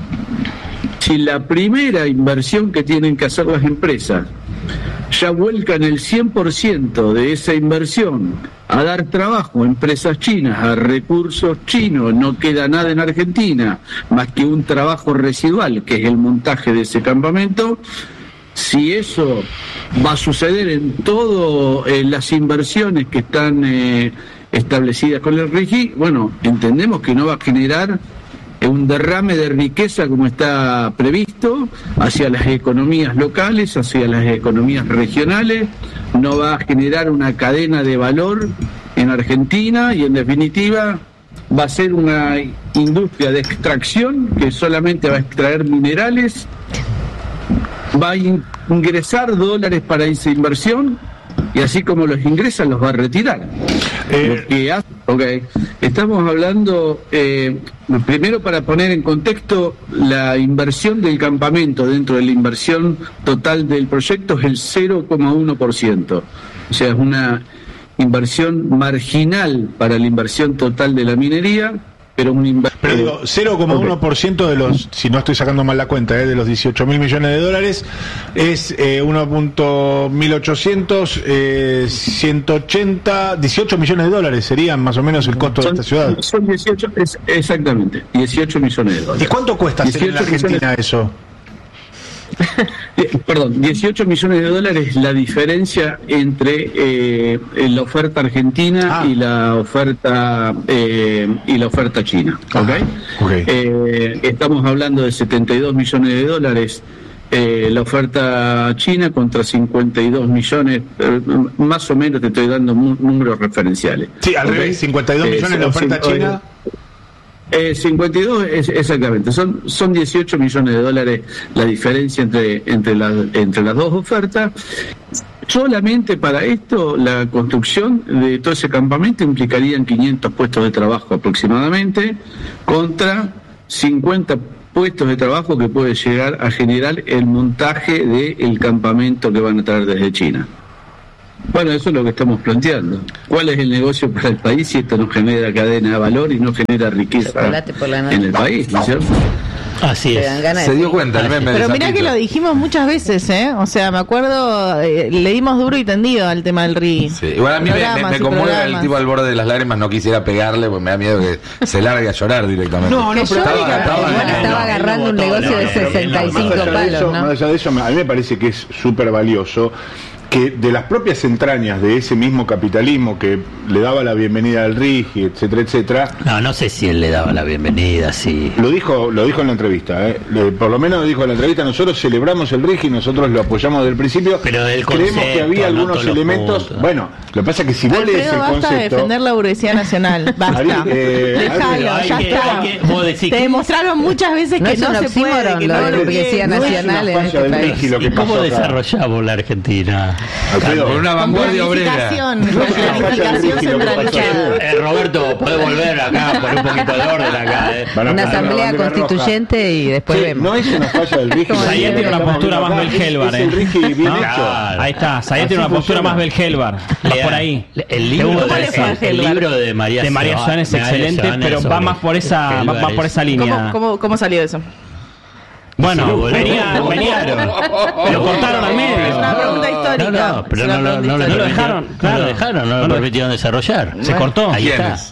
Si la primera inversión que tienen que hacer las empresas ya vuelcan el cien por ciento de esa inversión a dar trabajo a empresas chinas, a recursos chinos, no queda nada en Argentina más que un trabajo residual, que es el montaje de ese campamento. Si eso va a suceder en todas las inversiones que están eh, establecidas con el R I G I, bueno, entendemos que no va a generar un derrame de riqueza como está previsto hacia las economías locales, hacia las economías regionales, no va a generar una cadena de valor en Argentina y en definitiva va a ser una industria de extracción que solamente va a extraer minerales, va a in- ingresar dólares para esa inversión y así como los ingresa los va a retirar. Eh, Lo que hace- okay. Estamos hablando, eh, primero para poner en contexto, la inversión del campamento dentro de la inversión total del proyecto es el cero coma uno por ciento. O sea, es una inversión marginal para la inversión total de la minería. pero un inversor. Pero digo, cero coma uno por ciento de los, si no estoy sacando mal la cuenta, eh, de los dieciocho mil millones de dólares, es eh, uno punto mil ochocientos, eh, ciento ochenta, dieciocho millones de dólares serían más o menos el costo son, de esta ciudad. Son dieciocho, es, exactamente, dieciocho millones de dólares. ¿Y cuánto cuesta hacer en la Argentina millones... eso? Perdón, dieciocho millones de dólares la diferencia entre eh, la oferta argentina ah. y la oferta eh, y la oferta china, ¿okay? Okay. Eh, estamos hablando de setenta y dos millones de dólares eh, la oferta china contra cincuenta y dos millones, eh, más o menos te estoy dando números referenciales. Sí, al ¿okay? revés, cincuenta y dos millones eh, la oferta china. Eh, cincuenta y dos, es, exactamente, son son dieciocho millones de dólares la diferencia entre entre las entre las dos ofertas. Solamente para esto la construcción de todo ese campamento implicaría quinientos puestos de trabajo aproximadamente, contra cincuenta puestos de trabajo que puede llegar a generar el montaje del campamento que van a traer desde China. Bueno, eso es lo que estamos planteando. ¿Cuál es el negocio para el país si esto no genera cadena de valor y no genera riqueza en el país, ¿no es cierto? Así es. Se dio cuenta el meme. Pero mirá que lo dijimos muchas veces, ¿eh? O sea, me acuerdo, eh, le dimos duro y tendido al tema del R I. Sí. Igual a mí me, me, me conmueve el tipo al borde de las lágrimas, no quisiera pegarle porque me da miedo que se largue a llorar directamente. No, no, pero estaba, estaba, estaba, bueno, estaba agarrando un negocio de sesenta y cinco palos, ¿no? Más allá de eso, a mí me parece que es súper valioso que de las propias entrañas de ese mismo capitalismo que le daba la bienvenida al R I G I, etcétera, etcétera. No, no sé si él le daba la bienvenida, sí. Lo dijo, lo dijo en la entrevista, ¿eh? Le, por lo menos lo dijo en la entrevista, nosotros celebramos el R I G I, nosotros lo apoyamos desde el principio. Pero del creemos concepto, que había no algunos elementos. puntos. Bueno, lo que pasa es que si vos Alfredo, lees el basta concepto. de defender la burguesía nacional, basta. Ari, eh, Déjalo, Ari, ya que, está. que, vos decís, Te demostraron muchas veces No que es no un se puede, oxímoron que lo no de lo burguesía quiere. nacional en falla este del país. R I G I lo que ¿Y cómo pasó acá. desarrollamos la Argentina? Alfredo, Por una vanguardia obrera. Planificación, planificación centralizada. Eh, Roberto, podés volver acá, poner un poquito de orden acá. Eh. Van a Una pasar la asamblea bandera constituyente y después Sí, vemos. no es una falla del R I G I. Sayet tiene una postura más Belgelbar, Es el ¿eh? R I G I bien ¿No? hecho. Claro. Ahí está, Sayet Así tiene una postura funciona. más Belgelbar. Va Lea, por ahí. El libro, ¿Cómo de, le fue a el Helvar? libro de María De María Joana es excelente, pero va más por esa, va, va por esa línea. ¿Cómo, cómo, ¿Cómo salió eso? Bueno, Sí, venía, boludo. venía, lo cortaron al medio. Es una pregunta histórica. No, no, pero Es no, una no, pregunta no, No lo lo dejaron, no claro. lo dejaron, no, No lo lo- permitieron desarrollar. Se cortó. Ahí está. ¿Quiénes?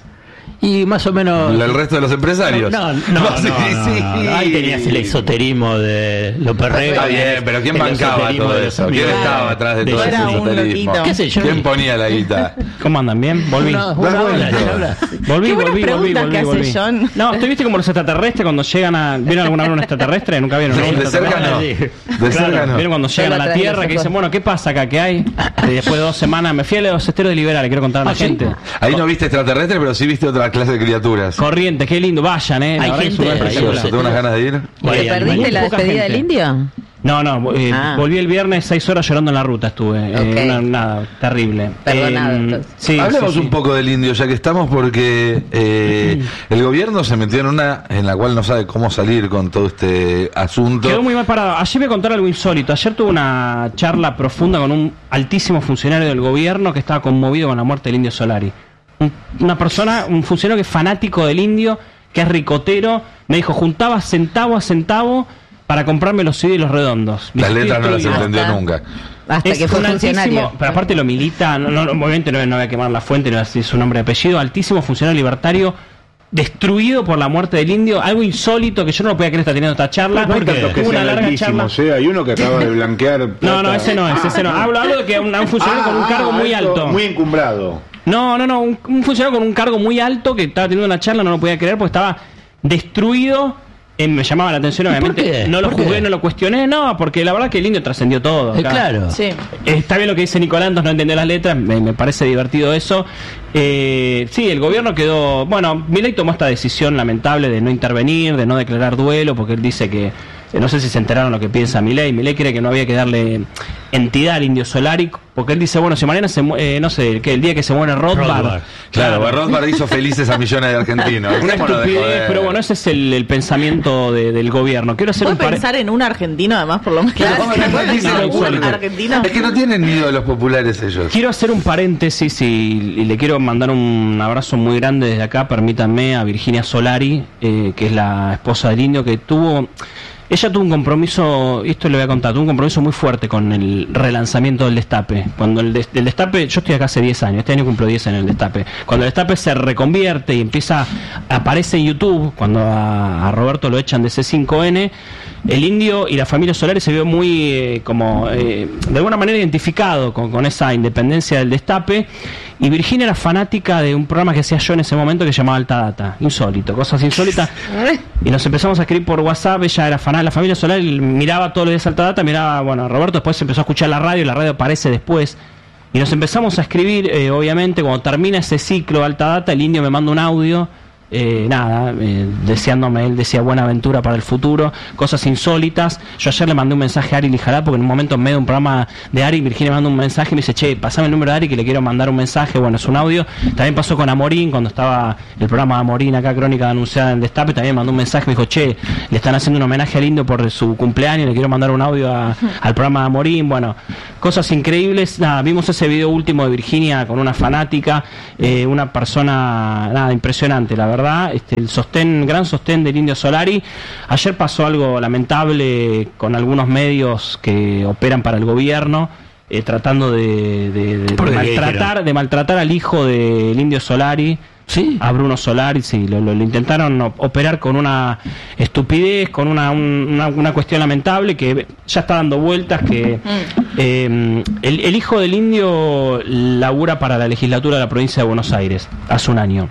Y más o menos. El resto de los empresarios. No, no, no, no, Sí, no, sí. no, no. Ahí tenías el esoterismo de López Rega. Está bien, pero ¿quién el bancaba esoterismo todo de los eso? ¿Quién amigos estaba atrás de de todo ese Era un esoterismo? loquito. ¿Qué sé yo? ¿Quién ponía la guita? ¿Cómo andan? ¿Bien? Volví. Una- Das una vuelta. hora, habla. Volví, Qué buenas volví, volví, preguntas volví, que hace volví. John. No, ¿usted viste como los extraterrestres cuando llegan a... ¿Vieron alguna vez un extraterrestre? Nunca vieron. ¿no? De cerca no. Sí. De Claro, cerca no. ¿vieron cuando llegan a la Solo Tierra atrás, que no se dicen, bueno, ¿qué pasa acá? ¿Qué hay? Y después de dos semanas me fui a los esteros de Liberal, le quiero contar a la ¿Ah, sí? gente. Ahí no viste extraterrestre, pero sí viste otra clase de criaturas. Corrientes, qué lindo, vayan, ¿eh? La Hay verdad que es un gente- lugar hay- espectacular. ¿Tengo unas ganas de ir? ¿Te Hay- hay perdiste muy la poca despedida gente. del indio? No, no, eh, Ah. volví el viernes seis horas llorando en la ruta estuve. eh, Ok. una- nada, terrible. Perdonado, Eh, entonces. sí, Hablemos sí, sí. un poco del indio, ya que estamos, porque eh, el gobierno se metió en una en la cual no sabe cómo salir con todo este asunto. Quedó muy mal parado. Ayer me contaron algo insólito. Ayer tuve una charla profunda con un altísimo funcionario del gobierno que estaba conmovido con la muerte del indio Solari. Un- una persona, un funcionario que es fanático del indio, que es ricotero. Me dijo, juntaba centavo a centavo para comprarme los C D y los redondos. Las Estoy letras no las destruido. entendió Hasta- nunca. Hasta Es que fue un funcionario. altísimo- pero aparte lo milita, no, no, obviamente no, no voy a quemar la fuente, no voy a decir su nombre y apellido, altísimo funcionario libertario, destruido por la muerte del indio, algo insólito que yo no lo podía creer estar teniendo esta charla, No hay porque tantos que hubo una sean larga charla. altísimos, ¿eh? Hay uno que acaba de blanquear. No, plata. no, ese no es, ese no. Hablo, hablo de que un, un funcionario con un Ah, cargo muy alto, alto. Muy encumbrado. No, no, no, un, un funcionario con un cargo muy alto que estaba teniendo una charla, no lo podía creer porque estaba destruido. Eh, me llamaba la atención, ¿Y por obviamente. qué? No lo ¿Por qué? juzgué, no lo cuestioné, no, porque la verdad que el indio trascendió todo. Eh, acá. claro. Sí. Está bien lo que dice Nicolandos, no entender las letras, me, me parece divertido eso. Eh, sí, el gobierno quedó... Bueno, Milei tomó esta decisión lamentable de no intervenir, de no declarar duelo, porque él dice que Eh, no sé si se enteraron lo que piensa Milei. Milei cree que no había que darle entidad al Indio Solari, porque él dice, bueno, si mañana se mu- eh, no sé, que el día que se muere Rothbard. Rothbard. Claro, claro. Rothbard hizo felices a millones de argentinos. Una Dejémonos de estupidez, joder. pero bueno, ese es el, el pensamiento de- del gobierno. Quiero hacer ¿Puedo un par- pensar en un argentino además, por lo menos? Claro, ¿Se acuerdan dice de lo algún insólito. argentino? Es que no tienen nido de los populares ellos. Quiero hacer un paréntesis y, y le quiero mandar un abrazo muy grande desde acá, permítanme, a Virginia Solari, eh, que es la esposa del Indio, que tuvo... Ella tuvo un compromiso, y esto le voy a contar, tuvo un compromiso muy fuerte con el relanzamiento del Destape. Cuando el, des- el Destape, yo estoy acá hace diez años, este año cumplo diez en el Destape. Cuando el Destape se reconvierte y empieza, aparece en YouTube, cuando a, a Roberto lo echan de C cinco N, el Indio y la familia Solari se vio muy, eh, como, eh, de alguna manera identificado con, con esa independencia del Destape. Y Virginia era fanática de un programa que hacía yo en ese momento que se llamaba Alta Data, insólito, cosas insólitas. Y nos empezamos a escribir por WhatsApp, ella era fanática, la familia Solar miraba todos los días Alta Data, miraba, bueno, a Roberto, después empezó a escuchar la radio, y la radio aparece después. Y nos empezamos a escribir, eh, obviamente, cuando termina ese ciclo de Alta Data, el Indio me manda un audio. Eh, nada, eh, deseándome, él decía buena aventura para el futuro, cosas insólitas. Yo ayer le mandé un mensaje a Ari Lijará, porque en un momento en medio de un programa de Ari, Virginia me mandó un mensaje y me dice, che, pasame el número de Ari que le quiero mandar un mensaje. Bueno, es un audio. También pasó con Amorín, cuando estaba el programa de Amorín acá, Crónica Anunciada en Destape, también me mandó un mensaje, me dijo, che, le están haciendo un homenaje al Indio por su cumpleaños, le quiero mandar un audio a- al programa de Amorín. Bueno, cosas increíbles. Nada, vimos ese video último de Virginia con una fanática, eh, una persona, nada, impresionante, la verdad. Este, el sostén, gran sostén del Indio Solari. Ayer pasó algo lamentable con algunos medios que operan para el gobierno, eh, tratando de, de- de- de ¿Por qué? maltratar, de maltratar al hijo del Indio Solari. Sí. A Bruno Solari, sí, lo, lo- lo intentaron o- operar con una estupidez, con una, un- una, una cuestión lamentable que ya está dando vueltas, que eh, el, el hijo del Indio labura para la legislatura de la provincia de Buenos Aires hace un año.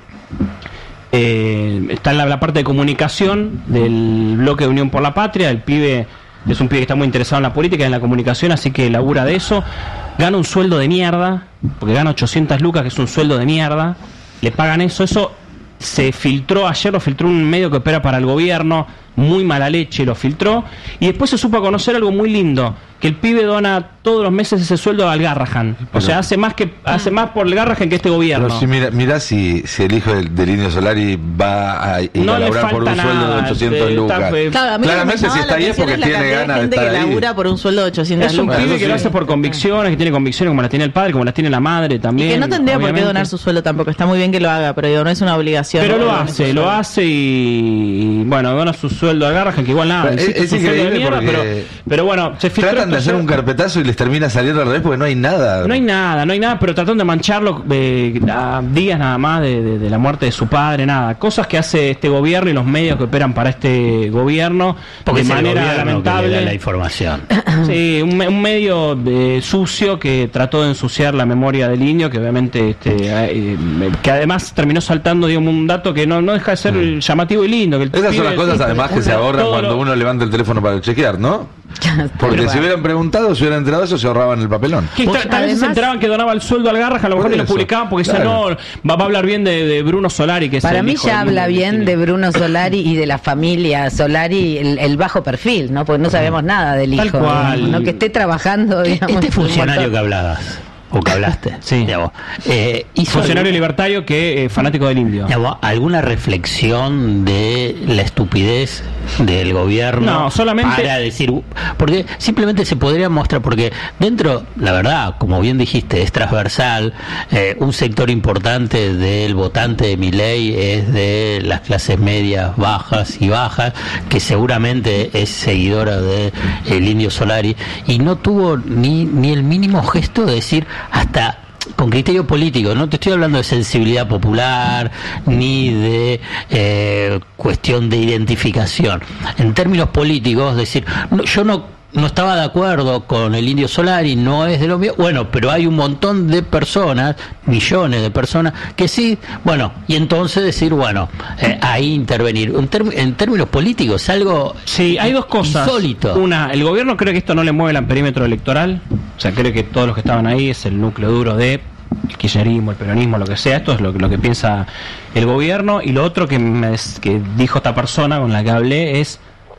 Eh, está en la, la parte de comunicación del bloque de Unión por la Patria. El pibe es un pibe que está muy interesado en la política y en la comunicación, así que labura de eso. Gana un sueldo de mierda, porque gana ochocientas lucas, que es un sueldo de mierda. Le pagan eso. Eso se filtró, ayer lo filtró un medio que opera para el gobierno, muy mala leche, lo filtró. Y después se supo a conocer algo muy lindo, que el pibe dona todos los meses ese sueldo al Garrahan. O sea, hace más que hace más por el Garrahan que este gobierno. Pero si mira, mira si, si el hijo del, del Indio Solari va a ir No a le laburar por un falta sueldo nada, de ochocientos está- lucas. eh, Claro, a mí lo que me Claramente si llama está la ahí es atención porque es la tiene cantidad ganas de gente estar que ahí. labura por un sueldo de ochocientas Es un lucas. pibe que lo hace por convicciones, que tiene convicciones como las tiene el padre, como las tiene la madre Y también. que no tendría por qué obviamente. donar su sueldo tampoco. Está muy bien que lo haga, pero digo, no es una obligación. Pero lo que done su hace, sueldo. lo hace y, y, bueno, dona su sueldo al Garrahan, que igual nada, Es- insisto, es un sueldo de increíble mierda, porque pero, pero bueno, se filtró Tratan de esto hacer ayer. un carpetazo y les termina saliendo al revés porque no hay nada. No hay nada, no hay nada, pero tratando de mancharlo eh, a días nada más de, de- de la muerte de su padre, nada. Cosas que hace este gobierno y los medios que operan para este gobierno Porque de es el manera gobierno que le lamentable. da la información. Sí, un, me- un medio eh, sucio que trató de ensuciar la memoria del Indio, que obviamente, este, eh, que además terminó saltando, digamos, un dato que no, no deja de ser llamativo y lindo. Que el Esas son pibe- las cosas además que se ahorran todo cuando lo- uno levanta el teléfono para chequear, ¿no? Porque Pero si bueno. hubieran preguntado, si hubieran enterado eso, se ahorraban el papelón. Que ta- tal vez se enteraban que donaba el sueldo al Garrahan, a lo mejor Por ni lo eso, publicaban porque claro. decían, no, va, va a hablar bien de, de Bruno Solari, que es Para el mí hijo ya del habla Indio. bien de Bruno Solari y de la familia Solari, el, el bajo perfil, ¿no? Porque no sabemos nada del Tal hijo. cual. ¿no? Que esté trabajando, digamos. Este un funcionario montón. que hablabas, o que hablaste, digamos, eh, hizo Funcionario algún- libertario que eh, fanático del Indio. digamos, alguna reflexión de la estupidez del gobierno No, solamente- para decir, porque simplemente se podría mostrar, porque dentro, la verdad, como bien dijiste, es transversal, eh, un sector importante del votante de Milei es de las clases medias, bajas y bajas, que seguramente es seguidora de el Indio Solari, y no tuvo ni, ni el mínimo gesto de decir, hasta con criterio político, no te estoy hablando de sensibilidad popular ni de eh, cuestión de identificación. En términos políticos, decir, no, yo no no estaba de acuerdo con el Indio Solari, no es de lo mío, bueno, pero hay un montón de personas, millones de personas, que sí, bueno, y entonces decir, bueno, eh, ahí intervenir. En, term- en términos políticos, es algo Sí, hay dos cosas. insólito. Una, el gobierno cree que esto no le mueve el perímetro electoral, o sea, cree que todos los que estaban ahí es el núcleo duro de el kirchnerismo, el peronismo, lo que sea. Esto es lo, que- lo que piensa el gobierno. Y lo otro que, me, des- que dijo esta persona con la que hablé es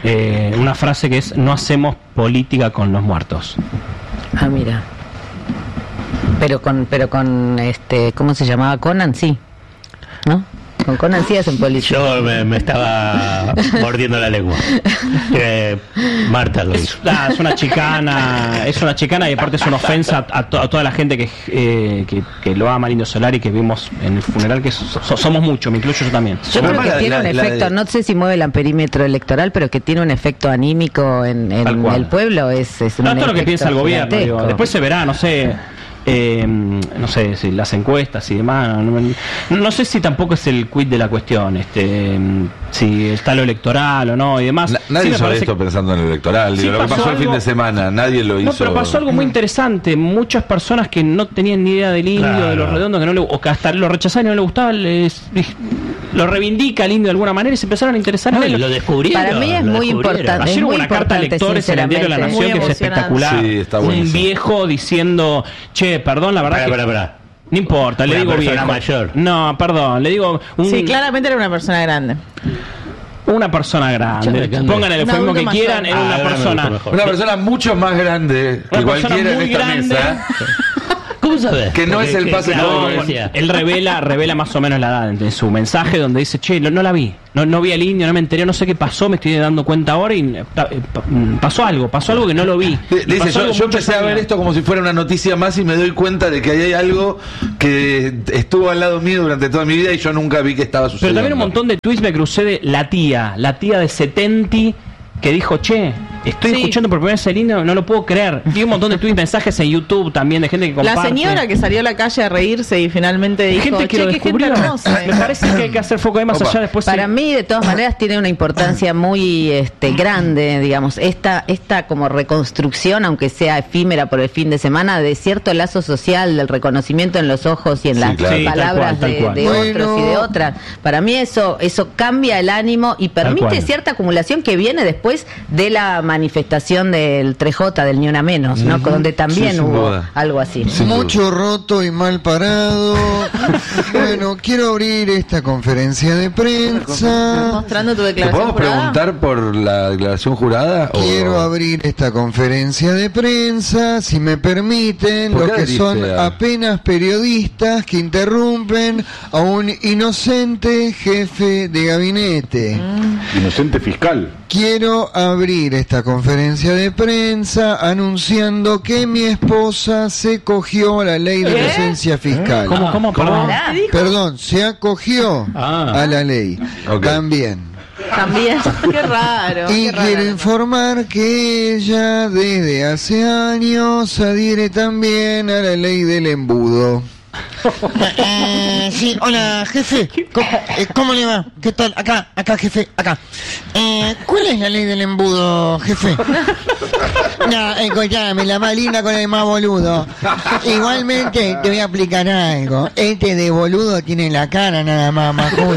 eh, una frase que es: no hacemos política con los muertos. Ah, mira. Pero con, pero con, este, ¿cómo se llamaba? Conan, sí. ¿No? Con Conan sí hacen política. Yo me, me estaba mordiendo la lengua. Eh, Marta lo hizo. Ah, es una chicana, es una chicana y aparte es una ofensa a, to- a toda la gente que, eh, que, que lo ama al Indio Solari, que vimos en el funeral, que so- so- somos muchos, me incluyo yo también. Yo creo que tiene un efecto, no sé si mueve el amperímetro electoral, pero que tiene un efecto anímico en, en el pueblo. Es, es un No, esto es lo que efecto piensa el gobierno. gigantesco. Digo. Después se verá, no sé. Eh, no sé si las encuestas y demás, no, no sé si tampoco es el quid de la cuestión, este, si está lo electoral o no y demás. Na- nadie Sí me hizo parece esto pensando en el electoral. Sí Digo, lo que pasó pasó el fin algo- de semana, nadie lo hizo. No, pero pasó algo muy interesante. Muchas personas que no tenían ni idea del indio, Claro. de los redondos, que no le, o que hasta lo rechazaban y no le gustaba, les, lo reivindica el indio de alguna manera y se empezaron a interesar en él. Para mí es muy importante. Ayer es hubo muy una carta a importante, lectores en el diario La sinceramente. Nación que es espectacular. Sí, está Un buenísimo. viejo diciendo, che, perdón, la verdad Pará, que... pará, pará. No importa, le Una digo persona viejo. mayor. No, perdón, le digo... Un, Sí, claramente era una persona grande. Una persona grande. Pongan el Un eufemismo adulto que mayor. quieran, era Ah, una ahora me persona... gustó mejor. Una persona mucho más grande que Una persona cualquiera en muy esta grande. mesa. ¿Cómo sabes? Que no es el pase No, como él revela, revela más o menos la edad en su mensaje donde dice, che, no, no la vi, no, no vi al indio, no me enteré, no sé qué pasó, me estoy dando cuenta ahora y eh, pa- eh, pa- mm, pasó algo, pasó algo que no lo vi. Le- le Pasó Dice, yo, algo yo muchos empecé a ver años. esto como si fuera una noticia más y me doy cuenta de que ahí hay algo que estuvo al lado mío durante toda mi vida y yo nunca vi que estaba Pero sucediendo. también un montón de tweets me crucé de la tía, la tía de setenta que dijo, che, estoy Sí. escuchando por primera vez el indio, no lo puedo creer. Vi un montón de tweets, mensajes en YouTube también de gente que comparte. La señora que salió a la calle a reírse y finalmente dijo, gente que che, lo qué gente descubrió. hermosa. Me parece que hay que hacer foco ahí más Opa. allá después. Para sí. mí, de todas maneras, tiene una importancia muy este, grande, digamos, esta, esta como reconstrucción, aunque sea efímera por el fin de semana, de cierto lazo social, del reconocimiento en los ojos y en Sí, las claro. Sí, tal palabras cual, tal de, cual. de Bueno. otros y de otras. Para mí eso, eso cambia el ánimo y permite cual. cierta acumulación que viene después de la manifestación del tres J, del Ni Una Menos, ¿no? Ujú. Donde también Sí, sin hubo duda. algo así. Sin duda. Mucho roto y mal parado. Bueno, quiero abrir esta conferencia de prensa. Mostrando tu ¿Te declaración podemos jurada. preguntar por la declaración jurada? o- Quiero abrir esta conferencia de prensa, si me permiten, ¿Por los qué que adheriste son a- apenas periodistas que interrumpen a un inocente jefe de gabinete. Inocente fiscal. Quiero abrir esta conferencia de prensa anunciando que mi esposa se cogió a la ley de ¿Qué? inocencia fiscal. ¿Cómo, cómo, perdón? ¿Qué dijo? Perdón, se acogió Ah. a la ley. Ok. También. También. Qué raro. Y qué raro. quiero informar que ella desde hace años adhiere también a la ley del embudo. Eh, sí, hola, jefe. ¿Cómo, eh, ¿Cómo le va? ¿Qué tal? Acá, acá, jefe, acá. Eh, ¿Cuál es la ley del embudo, jefe? No, escuchame, la más linda con el más boludo. Igualmente, te voy a explicar algo. Este de boludo tiene la cara nada más, Majul.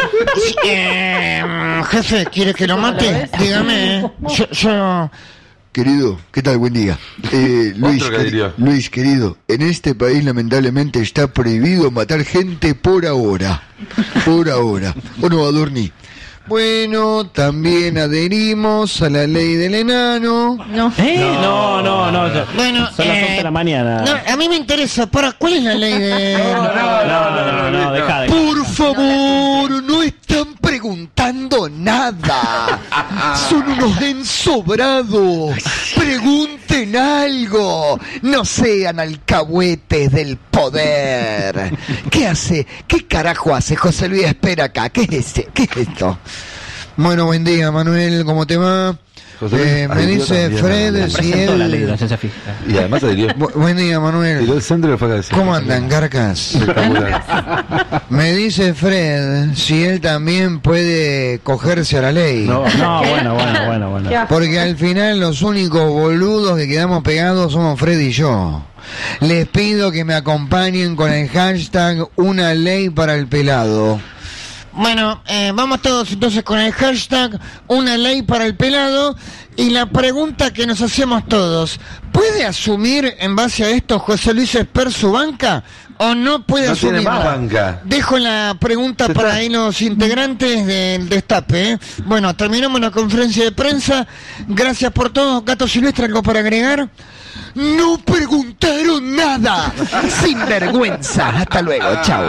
Eh, jefe, ¿quiere que lo mate? Dígame. eh. Yo, yo... Querido, ¿qué tal? Buen día. Eh, Luis, Otro que queri- diría. Luis, querido, en este país lamentablemente está prohibido matar gente por ahora. Por ahora. ¿O no, Adorni? Bueno, también adherimos a la ley del enano. No. ¿Eh? No, no, no. ya- Bueno, son las eh, once de la mañana. No, a mí me interesa. ¿Para cuál es la ley de...? No, no, no, no, no, deja de... Por favor, no están preguntando nada. Son unos ensobrados. Pregunten algo. No sean alcahuetes del poder. ¿Qué hace? ¿Qué carajo hace José Luis? Espera acá. ¿Qué es ese? ¿Qué es esto? Bueno, buen día, Manuel. ¿Cómo te va? José Luis Eh, me adhirió dice también a Fred la- si Presentó la ley de él... la ciencia fiscal. Y además adhirió. Bu- buen día, Manuel. Tiró el centro y lo fue a decir. ¿Cómo andan, carcas? Espectacular. Me dice Fred si él también puede cogerse a la ley. No, no, bueno, bueno, bueno, bueno. ¿Qué? Porque al final los únicos boludos que quedamos pegados somos Fred y yo. Les pido que me acompañen con el hashtag Una Ley para el Pelado. Bueno, eh, vamos todos entonces con el hashtag Una ley para el pelado. Y la pregunta que nos hacemos todos: ¿puede asumir en base a esto José Luis Esper su banca o no puede No asumir? tiene más banca. Dejo la pregunta Se para está- ahí los integrantes del Destape, ¿eh? Bueno, terminamos la conferencia de prensa. Gracias por todo. Gato Silvestre, ¿algo para agregar? No preguntaron nada. Sin vergüenza. Hasta luego. Chao.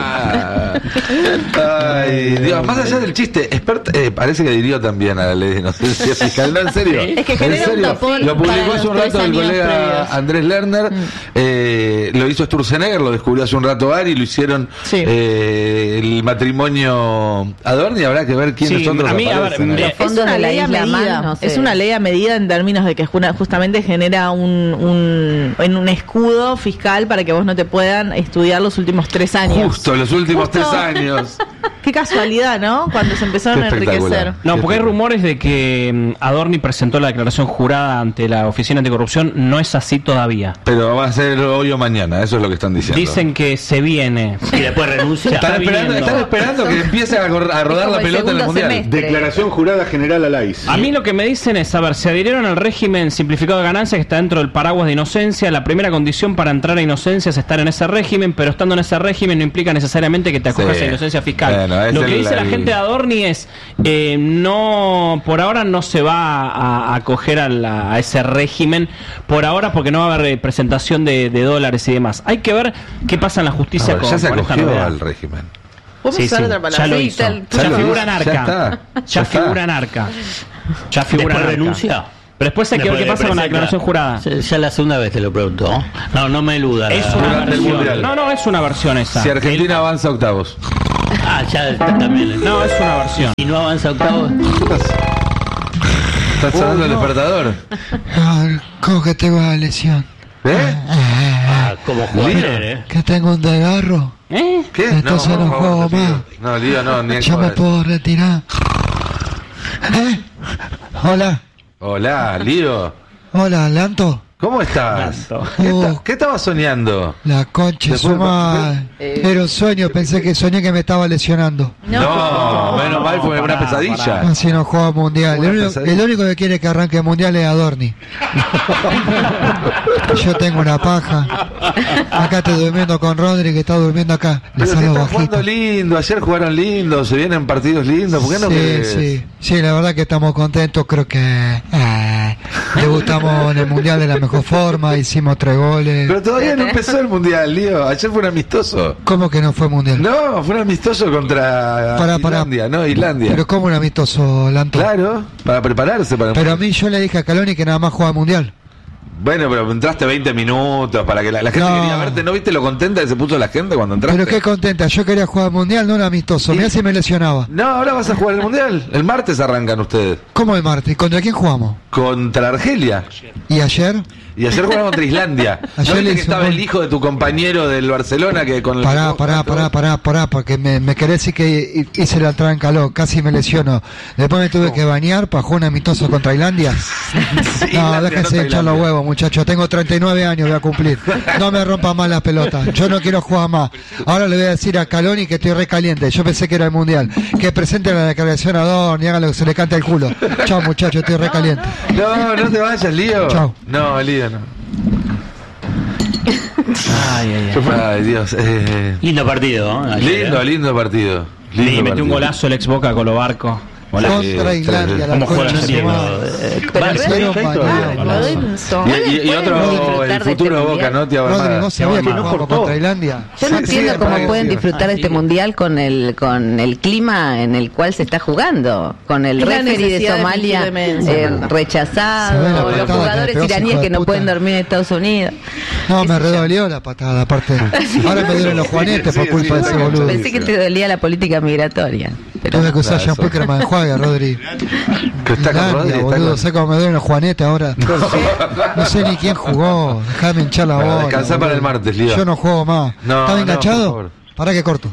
Ay, Dios, más allá del chiste, expert, eh, parece que dirigió también a la ley de inocencia fiscal. No, en serio. Es que ¿En genera un serio? tapón Lo publicó para hace un los rato tres el años colega previos. Andrés Lerner, eh, lo hizo Sturzenegger, lo descubrió hace un rato Ari, lo hicieron eh, el matrimonio Adorni, habrá que ver quiénes Sí, otros a mí, a ver, aparecen ahí. mira, Es una ley a medida, es una ley a medida en términos de que juna- justamente genera un, un, en un escudo fiscal para que vos no te puedan estudiar los últimos tres años. Justo, los últimos Justo. tres años. Qué casualidad, ¿no? Cuando se empezaron a enriquecer. No, porque hay rumores de que mm, Adorni presentó la declaración jurada ante la Oficina Anticorrupción. No es así todavía. Pero va a ser hoy o mañana, eso es lo que están diciendo. Dicen que se viene. Y después renuncia. Están Está esperando, viniendo. están esperando que empiece a, cor- a rodar la pelota en el mundial. Declaración jurada general a la I C E. A mí lo que me dicen es, a ver, se adhirieron al régimen simplificado de ganancias que está dentro del paraguas de inocencia. La primera condición para entrar a inocencia es estar en ese régimen, pero estando en ese régimen no implica necesariamente que te acojas Sí. a inocencia fiscal. Bueno, es lo que el- dice la el- gente de Adorni es, eh, no, por ahora no se va a a acoger a, la- a ese régimen, por ahora porque no va a haber eh, presentación de, de dólares y demás. Hay que ver qué pasa en la justicia Ahora, con, ya se con esta acogió novedad. al régimen. ¿Podemos Sí, usar sí, otra palabra? ya lo Sí, hizo. tal- Ya, Ya lo figura hizo, en ya arca. está, Ya, ya está. figura en arca. Ya figura en Después arca. renuncia. Pero después hay que ver qué pasa con la declaración jurada. Ya ya la segunda vez te lo preguntó. No, no me eluda. Es la- una Durante el versión. Mundial. No, no, es una versión esa. Si Argentina avanza a octavos. Ah, ya también. No, es una versión. Y no avanza octavo. ¿Qué pasa? ¿Estás sonando el despertador? Ay, ¿cómo que tengo la lesión? ¿Eh? Ah, como jugar Lío. ayer, ¿eh? Que tengo un desgarro. ¿Eh? ¿Qué? Entonces no, por favor, juego te pido. más. No, Lío, no, ni en Ya me jodas. puedo retirar. ¿Eh? Hola, Hola, Lío. hola, Lanto. ¿Cómo estás? Lanto. ¿Qué, Uh. ta- qué estabas soñando? La concha, Después- suma. Era un sueño, pensé que soñé que me estaba lesionando. No, menos mal fue una pará, pesadilla. pará. Así no juega mundial. Una El único, pesadilla. el único que quiere que arranque el mundial es Adorni. Yo tengo una paja. Acá estoy durmiendo con Rodri, que está durmiendo acá. Le Pero si salgo están bajito. jugando lindo, ayer jugaron lindo, se vienen partidos lindos, ¿por qué no Sí, querés? sí, sí, la verdad que estamos contentos, creo que eh, debutamos en el Mundial de la mejor forma, hicimos tres goles. Pero todavía no empezó el mundial, Lío. Ayer fue un amistoso. ¿Cómo que no fue Mundial? No, fue un amistoso contra Pará, pará. Islandia, ¿no? Islandia. Pero como un amistoso, Lanto. Claro, para prepararse para el Pero a mí yo le dije a Caloni que nada más juega Mundial. Bueno, pero entraste veinte minutos para que la, la gente No. quería verte. ¿No viste lo contenta que se puso la gente cuando entraste? Pero qué contenta, yo quería jugar Mundial, no un amistoso. Mirá si me lesionaba. No, ahora vas a jugar el mundial. El martes arrancan ustedes. ¿Cómo el martes? ¿Contra quién jugamos? Contra Argelia. ¿Y ayer? Y ayer jugaron contra Islandia. ¿No Ayer viste le que hizo estaba un el gol. hijo de tu compañero del Barcelona que con el Pará, pará, pará, pará, pará, porque me, me querés decir que hice la entrada en calor, casi me lesiono. Después me tuve que bañar para jugar un amistoso contra Islandia. No, Islandia, déjense no de echar los Tailandia. huevos, muchachos. Tengo treinta y nueve años, voy a cumplir. No me rompa más la pelota. Yo no quiero jugar más. Ahora le voy a decir a Caloni que estoy re caliente. Yo pensé que era el mundial. Que presente la declaración a Don y haga lo que se le cante el culo. Chao, muchachos, estoy re caliente. No, no te vayas, Lío. Chao. No, Lío, no. Ay, ay, ay. Ay, Dios. Eh, Lindo partido, ¿eh? Ayer, lindo, ¿eh? lindo partido. Lindo Sí, metió partido. un golazo el ex Boca Colobarco. Golazo. Contra Sí, Islandia, la ¿Cómo juega concha de serio? su madre. Pero Pero realmente- mañana. Lorenzo. Y, y- y otro, disfrutar el de futuro este Boca, ¿no? Te Rodri, ¿vos sabías que no jugamos cortó. contra Islandia? Yo no Sí, entiendo sí, cómo parece. pueden disfrutar Ah, este sí. mundial con el con el clima en el cual se está jugando, con el Es la referee de necesidad de Somalia fingir demencia. eh, Se ve la rechazado, los patada que jugadores le pegó ese iraníes hijo de que no puta. pueden dormir en Estados Unidos. No, me redolió la patada, aparte. Ahora me duelen los juanetes por sí, culpa sí, de ese sí, boludo. Pensé que te dolía la política migratoria. Pero Tuve que usar Claro, shampoo y eso. crema de enjuague, Rodri. Que está con Islandia, Rodri, está boludo, con- sé cómo me duelen los juanetes ahora. No sé ni quién jugó, dejame hinchar la Bueno, bola. descansá para boludo. el martes, Lío. Yo no juego más. No, ¿Estás no, enganchado? por favor. Pará que corto.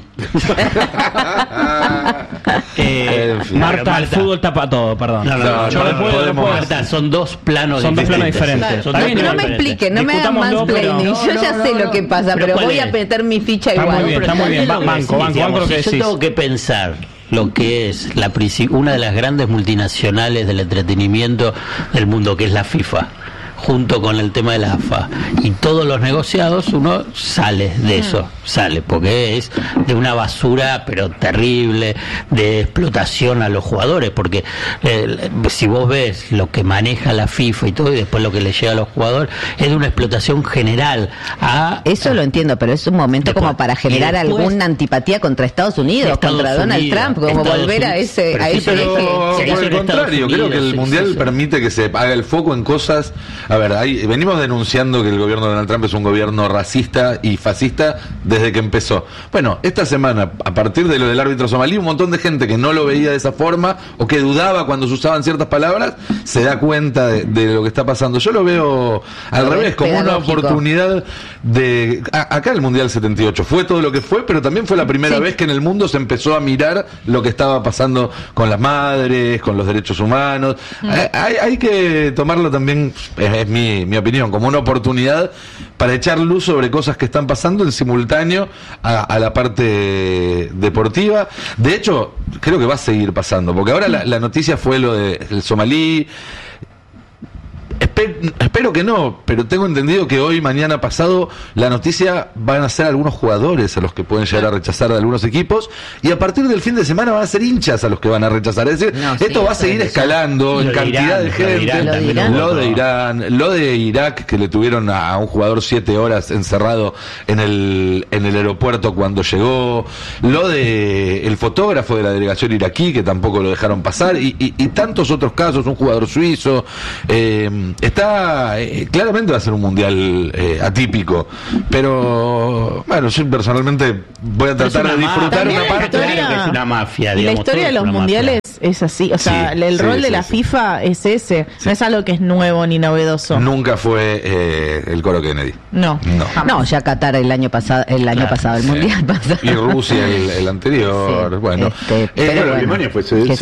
Eh, En fin. Marta, Pero el Marta- fútbol tapa todo, perdón. No, no, No, no, Yo no, no no puedo, no podemos. puedo. Marta, son dos planos Son dos planos diferentes. Son Está dos bien, planos no me diferentes. expliquen, no me hagan Discutámoslo, pero- mansplaining. Yo No, ya no, sé no, lo no. que pasa, Pero pero ¿cuál voy es? a meter mi ficha Está igual. muy bien, está muy bien. Ba- Lo que Banco, decís, banco, banco digamos, lo que si yo decís. tengo que pensar lo que es la princi- una de las grandes multinacionales del entretenimiento del mundo, que es la FIFA, junto con el tema de la A F A, y todos los negociados, uno sale de eso, sale, porque es de una basura pero terrible, de explotación a los jugadores, porque eh, si vos ves lo que maneja la FIFA y todo, y después lo que le llega a los jugadores, es de una explotación general a... Eso lo entiendo, pero es un momento Después, como para generar y después- alguna antipatía contra Estados Unidos, Estados contra Donald Unidos, Trump, como Estados volver a Unidos. ese, Pero a sí, ese pero- eje. Se hizo Por en el Estados contrario, creo que el Unidos, Mundial sí, sí. permite que se haga el foco en cosas... A ver, hay, venimos denunciando que el gobierno de Donald Trump es un gobierno racista y fascista desde que empezó. Bueno, esta semana, a partir de lo del árbitro somalí, un montón de gente que no lo veía de esa forma o que dudaba cuando se usaban ciertas palabras, se da cuenta de, de lo que está pasando. Yo lo veo al Lo revés, ves como una pedagógico. oportunidad de... a- acá el Mundial setenta y ocho fue todo lo que fue, pero también fue la primera Sí. vez que en el mundo se empezó a mirar lo que estaba pasando con las madres, con los derechos humanos. Hay, hay- hay que tomarlo también, es, es mi, mi opinión, como una oportunidad para echar luz sobre cosas que están pasando en simultáneo a, a la parte deportiva. De hecho, creo que va a seguir pasando, porque ahora la, la noticia fue lo del somalí. Espe- espero que no, pero tengo entendido que hoy, mañana, pasado, la noticia van a ser algunos jugadores a los que pueden llegar a rechazar de algunos equipos, y a partir del fin de semana van a ser hinchas a los que van a rechazar. Es decir, No, sí, esto va a seguir eso. escalando Y en lo de cantidad Irán, de lo de gente. Irán Lo de también Irán. hubo Lo de todo. Irán, lo de Irak, que le tuvieron a, a un jugador siete horas encerrado en el, en el aeropuerto cuando llegó, lo de el fotógrafo de la delegación iraquí, que tampoco lo dejaron pasar, y, y- y tantos otros casos, un jugador suizo. eh, está, eh, claramente va a ser un mundial eh, atípico, pero bueno, yo personalmente voy a tratar de disfrutar También una la parte. historia- Claro que es una mafia, La digamos, historia todo de es los una mundiales es así, o sea, Sí, el sí, rol de sí, la sí. FIFA es ese, no es algo que es nuevo ni novedoso. Nunca fue eh, el coro Kennedy. No. No. No, ya Qatar el año pasado, el año Claro, pasado, el sí. mundial pasado. Y Rusia el, el anterior, Sí, bueno. este, Eh, pero Pero bueno, Alemania fue que